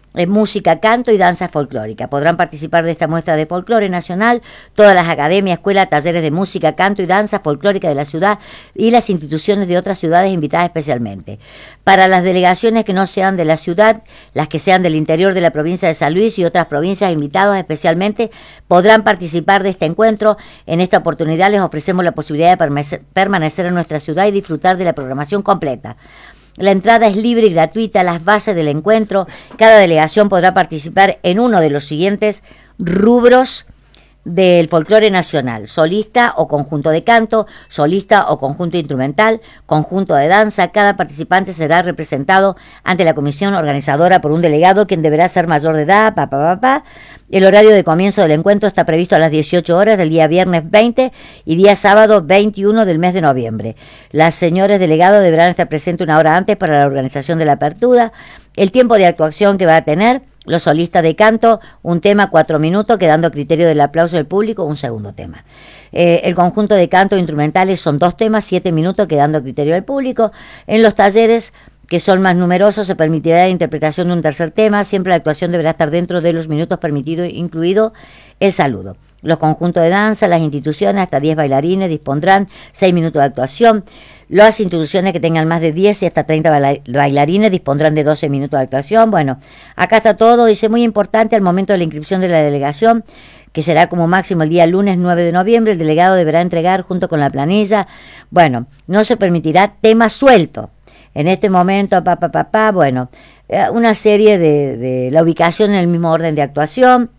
eh, música, canto y danza folclórica. Podrán participar de esta muestra de folclore nacional todas las academias, escuelas, talleres de música, canto y danza folclórica de la ciudad y las instituciones de otras ciudades invitadas especialmente. Para las delegaciones que no sean de la ciudad, las que sean del interior de la provincia de San Luis y otras provincias invitadas especialmente, podrán participar de este encuentro. En esta oportunidad les ofrecemos la posibilidad de permanecer, permanecer en nuestra ciudad y disfrutar de la programación completa. La entrada es libre y gratuita. Las bases del encuentro: cada delegación podrá participar en uno de los siguientes rubros del folclore nacional: solista o conjunto de canto, solista o conjunto instrumental, conjunto de danza. Cada participante será representado ante la comisión organizadora por un delegado, quien deberá ser mayor de edad. Pa, pa, pa, pa. El horario de comienzo del encuentro está previsto a las dieciocho horas del día viernes veinte y día sábado veintiuno del mes de noviembre. Las señores delegados deberán estar presentes una hora antes para la organización de la apertura. El tiempo de actuación que va a tener: los solistas de canto, un tema, cuatro minutos, quedando a criterio del aplauso del público, un segundo tema. Eh, el conjunto de canto instrumentales son dos temas, siete minutos, quedando a criterio del público. En los talleres, que son más numerosos, se permitirá la interpretación de un tercer tema. Siempre la actuación deberá estar dentro de los minutos permitidos, incluido el saludo. Los conjuntos de danza, las instituciones, hasta diez bailarines, dispondrán seis minutos de actuación. Las instituciones que tengan más de diez y hasta treinta bailarines dispondrán de doce minutos de actuación. Bueno, acá está todo. Dice: muy importante, al momento de la inscripción de la delegación, que será como máximo el día lunes nueve de noviembre, el delegado deberá entregar junto con la planilla. Bueno, no se permitirá tema suelto. En este momento, pa, pa, pa, pa, bueno, una serie de, de la ubicación en el mismo orden de actuación.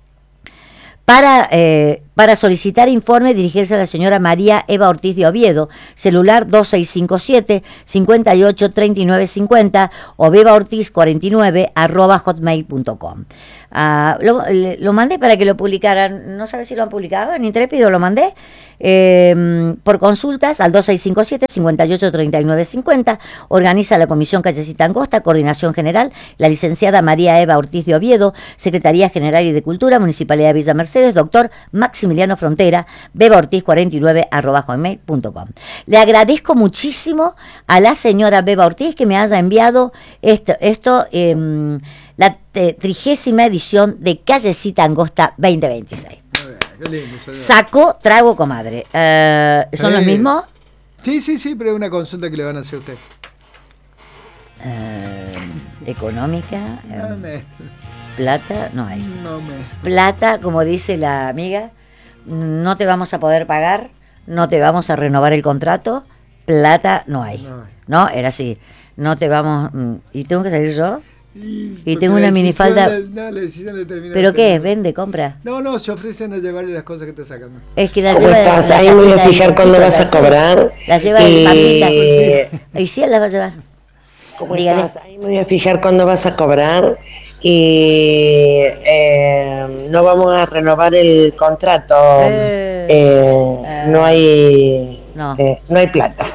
Para, eh, para solicitar informe, dirigirse a la señora María Eva Ortiz de Oviedo, celular dos seis cinco siete, cinco ocho, tres nueve cinco cero o bebaortiz cuarenta y nueve arroba hotmail punto com. Uh, lo, lo mandé para que lo publicaran, no sabes si lo han publicado, en Intrépido lo mandé, eh, por consultas al dos seis cinco siete, cinco ocho, tres nueve cinco cero. Organiza la Comisión Callecita Angosta, coordinación general, la licenciada María Eva Ortiz de Oviedo, Secretaría General y de Cultura, Municipalidad de Villa Mercedes, doctor Maximiliano Frontera, bebaortiz cuarenta y nueve arroba hotmail punto com. Le agradezco muchísimo a la señora Beba Ortiz que me haya enviado esto, esto eh, la trigésima edición de Callecita Angosta veinte veintiséis. Qué lindo, Saco, trago, comadre. Uh, ¿Son sí. los mismos? Sí, sí, sí, pero es una consulta que le van a hacer a usted. Uh, económica. No me... Plata, no hay. No me... Plata, como dice la amiga, no te vamos a poder pagar, no te vamos a renovar el contrato, plata no hay. No, hay. ¿No? Era así. No te vamos... ¿Y tengo que salir yo? Y, y tengo una minifalda. La, no, la decisión le termina. ¿Pero qué? ¿Vende? ¿Compra? No, no, se ofrecen a llevarle las cosas que te sacan. Es que la ¿Cómo lleva estás? La Ahí me voy a fijar cuándo vas a cobrar. La lleva y... de papita. Y sí, la va a llevar. ¿Cómo Dígale. estás? Ahí me voy a fijar cuándo vas a cobrar. Y eh, no vamos a renovar el contrato. Eh, eh, eh, no hay no. Eh, no hay plata.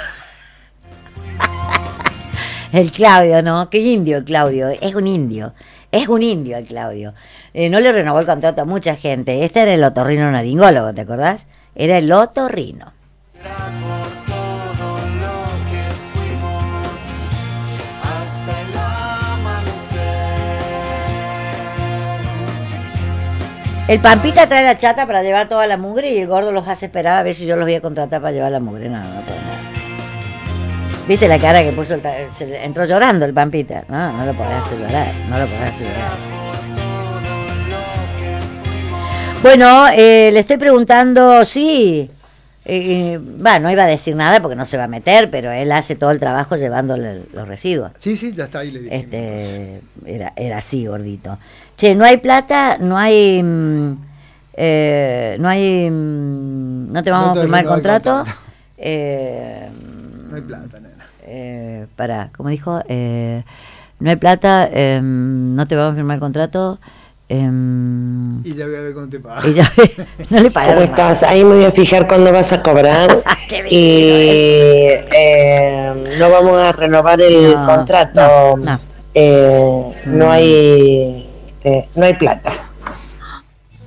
El Claudio, ¿no? Qué indio el Claudio, es un indio, es un indio el Claudio. Eh, no le renovó el contrato a mucha gente. Este era el otorrino naringólogo, ¿te acordás? Era el otorrino. El Pampita trae la chata para llevar toda la mugre y el gordo los hace esperar a ver si yo los voy a contratar para llevar la mugre. No, no puedo nada. ¿Viste la cara que puso? El se entró llorando el Pampita. No, no lo podés hacer llorar. No lo podés hacer llorar. Bueno, eh, le estoy preguntando, sí. Eh, va, no iba a decir nada porque no se va a meter, pero él hace todo el trabajo llevando los residuos. Sí, sí, ya está ahí, le dije. Este, era, era así, gordito. Che, no hay plata, no hay... Eh, no hay... No te vamos no te a firmar el contrato. contrato. Eh, no hay plata, nena. Eh, para, como dijo, eh, no hay plata, eh, no te vamos a firmar el contrato. Eh, y ya voy a ver cómo te pagas. No le pagaron. ¿Cómo estás? Ahí me voy a fijar cuándo vas a cobrar. Y eh, no vamos a renovar el no, contrato. No, no. Eh, mm. no hay eh, no hay plata.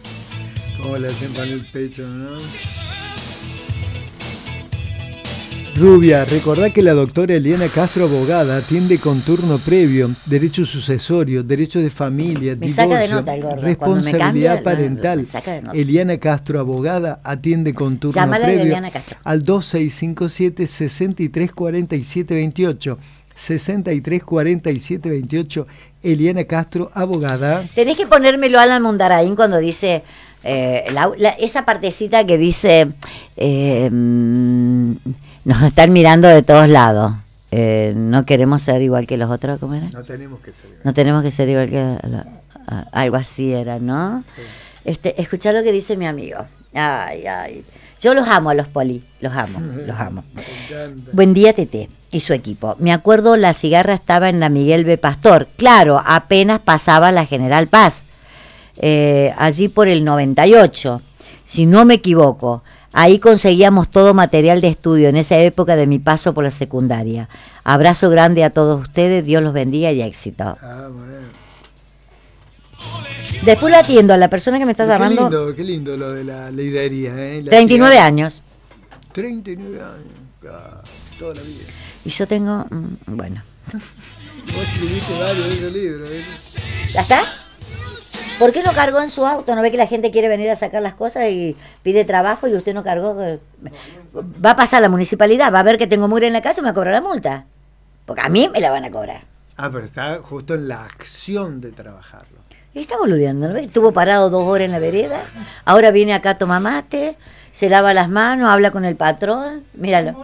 ¿Cómo le hacen para el pecho, no? Rubia, recordá que la doctora Eliana Castro, abogada, atiende con turno previo, derecho sucesorio, derecho de familia, me saca de divorcio, nota el gordo. responsabilidad Cambia, parental. me saca de nota. Eliana Castro, abogada, atiende con turno Llámala a previo Eliana Castro. al dos seis cinco siete, seis tres cuatro siete dos ocho. sesenta y tres cuarenta y siete veintiocho. Eliana Castro, abogada. Tenés que ponérmelo a Alan Mundarain cuando dice eh, la, la, esa partecita que dice eh, nos están mirando de todos lados, eh, no queremos ser igual que los otros. ¿Cómo era? No tenemos que ser igual. No tenemos que ser igual que la, a, algo así era, ¿no? Sí. Este, escuchá lo que dice mi amigo. Ay, ay. Yo los amo a los Poli, los amo, los amo. Buen día, Tete y su equipo. Me acuerdo, la cigarra estaba en la Miguel B. Pastor. Claro, apenas pasaba la General Paz. Eh, allí por el noventa y ocho, si no me equivoco. Ahí conseguíamos todo material de estudio en esa época de mi paso por la secundaria. Abrazo grande a todos ustedes, Dios los bendiga y éxito. Ah, bueno. Después lo atiendo a la persona que me está llamando. Qué lindo, qué lindo lo de la librería. ¿eh? La treinta y nueve años. treinta y nueve años, claro, toda la vida. Y yo tengo, mmm, bueno. Vos escribiste varios de esos libros. ¿eh? ¿Ya está? ¿Por qué no cargó en su auto? ¿No ve que la gente quiere venir a sacar las cosas y pide trabajo y usted no cargó? Va a pasar a la municipalidad, va a ver que tengo mugre en la casa y me va a cobrar la multa. Porque a mí me la van a cobrar. Ah, pero está justo en la acción de trabajarlo. Y está boludeando, ¿no? Estuvo parado dos horas en la vereda, ahora viene acá a tomar mate, se lava las manos, habla con el patrón, míralo.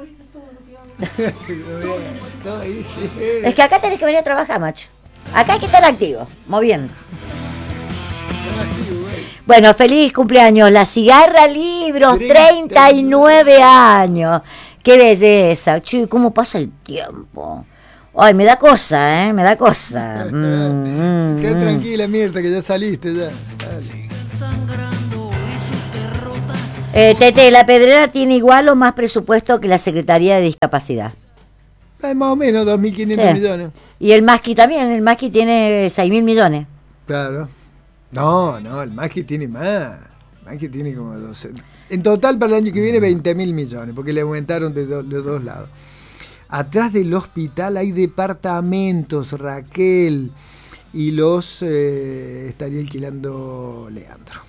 Es que acá tenés que venir a trabajar, macho. Acá hay que estar activo, moviendo. Bueno, feliz cumpleaños, La Cigarra Libros, treinta y nueve años. Qué belleza, chuy, cómo pasa el tiempo. Ay, me da cosa, ¿eh? Me da cosa. Mm, Qué mm, tranquila, Mirta, que ya saliste ya. eh, Tete, la Pedrera tiene igual o más presupuesto que la Secretaría de Discapacidad. Eh, más o menos, dos mil quinientos sí. millones. Y el Masqui también, el Masqui tiene seis mil millones. Claro. No, no, el Masqui tiene más. El Masqui tiene como doce. En total para el año que viene veinte mil millones, porque le aumentaron de los do, dos lados. Atrás del hospital hay departamentos, Raquel, y los eh, estaría alquilando Leandro.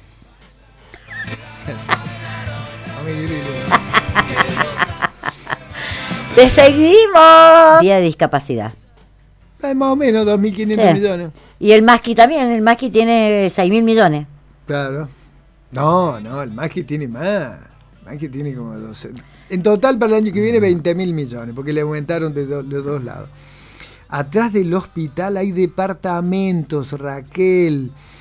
¡Te seguimos! Día de discapacidad. Eh, más o menos, dos mil quinientos sí. millones. Y el Masqui también, el Masqui tiene seis mil millones. Claro. No, no, el Masqui tiene más. El Masqui tiene como doce. En total para el año que viene veinte mil millones, porque le aumentaron de los do, dos lados. Atrás del hospital hay departamentos, Raquel,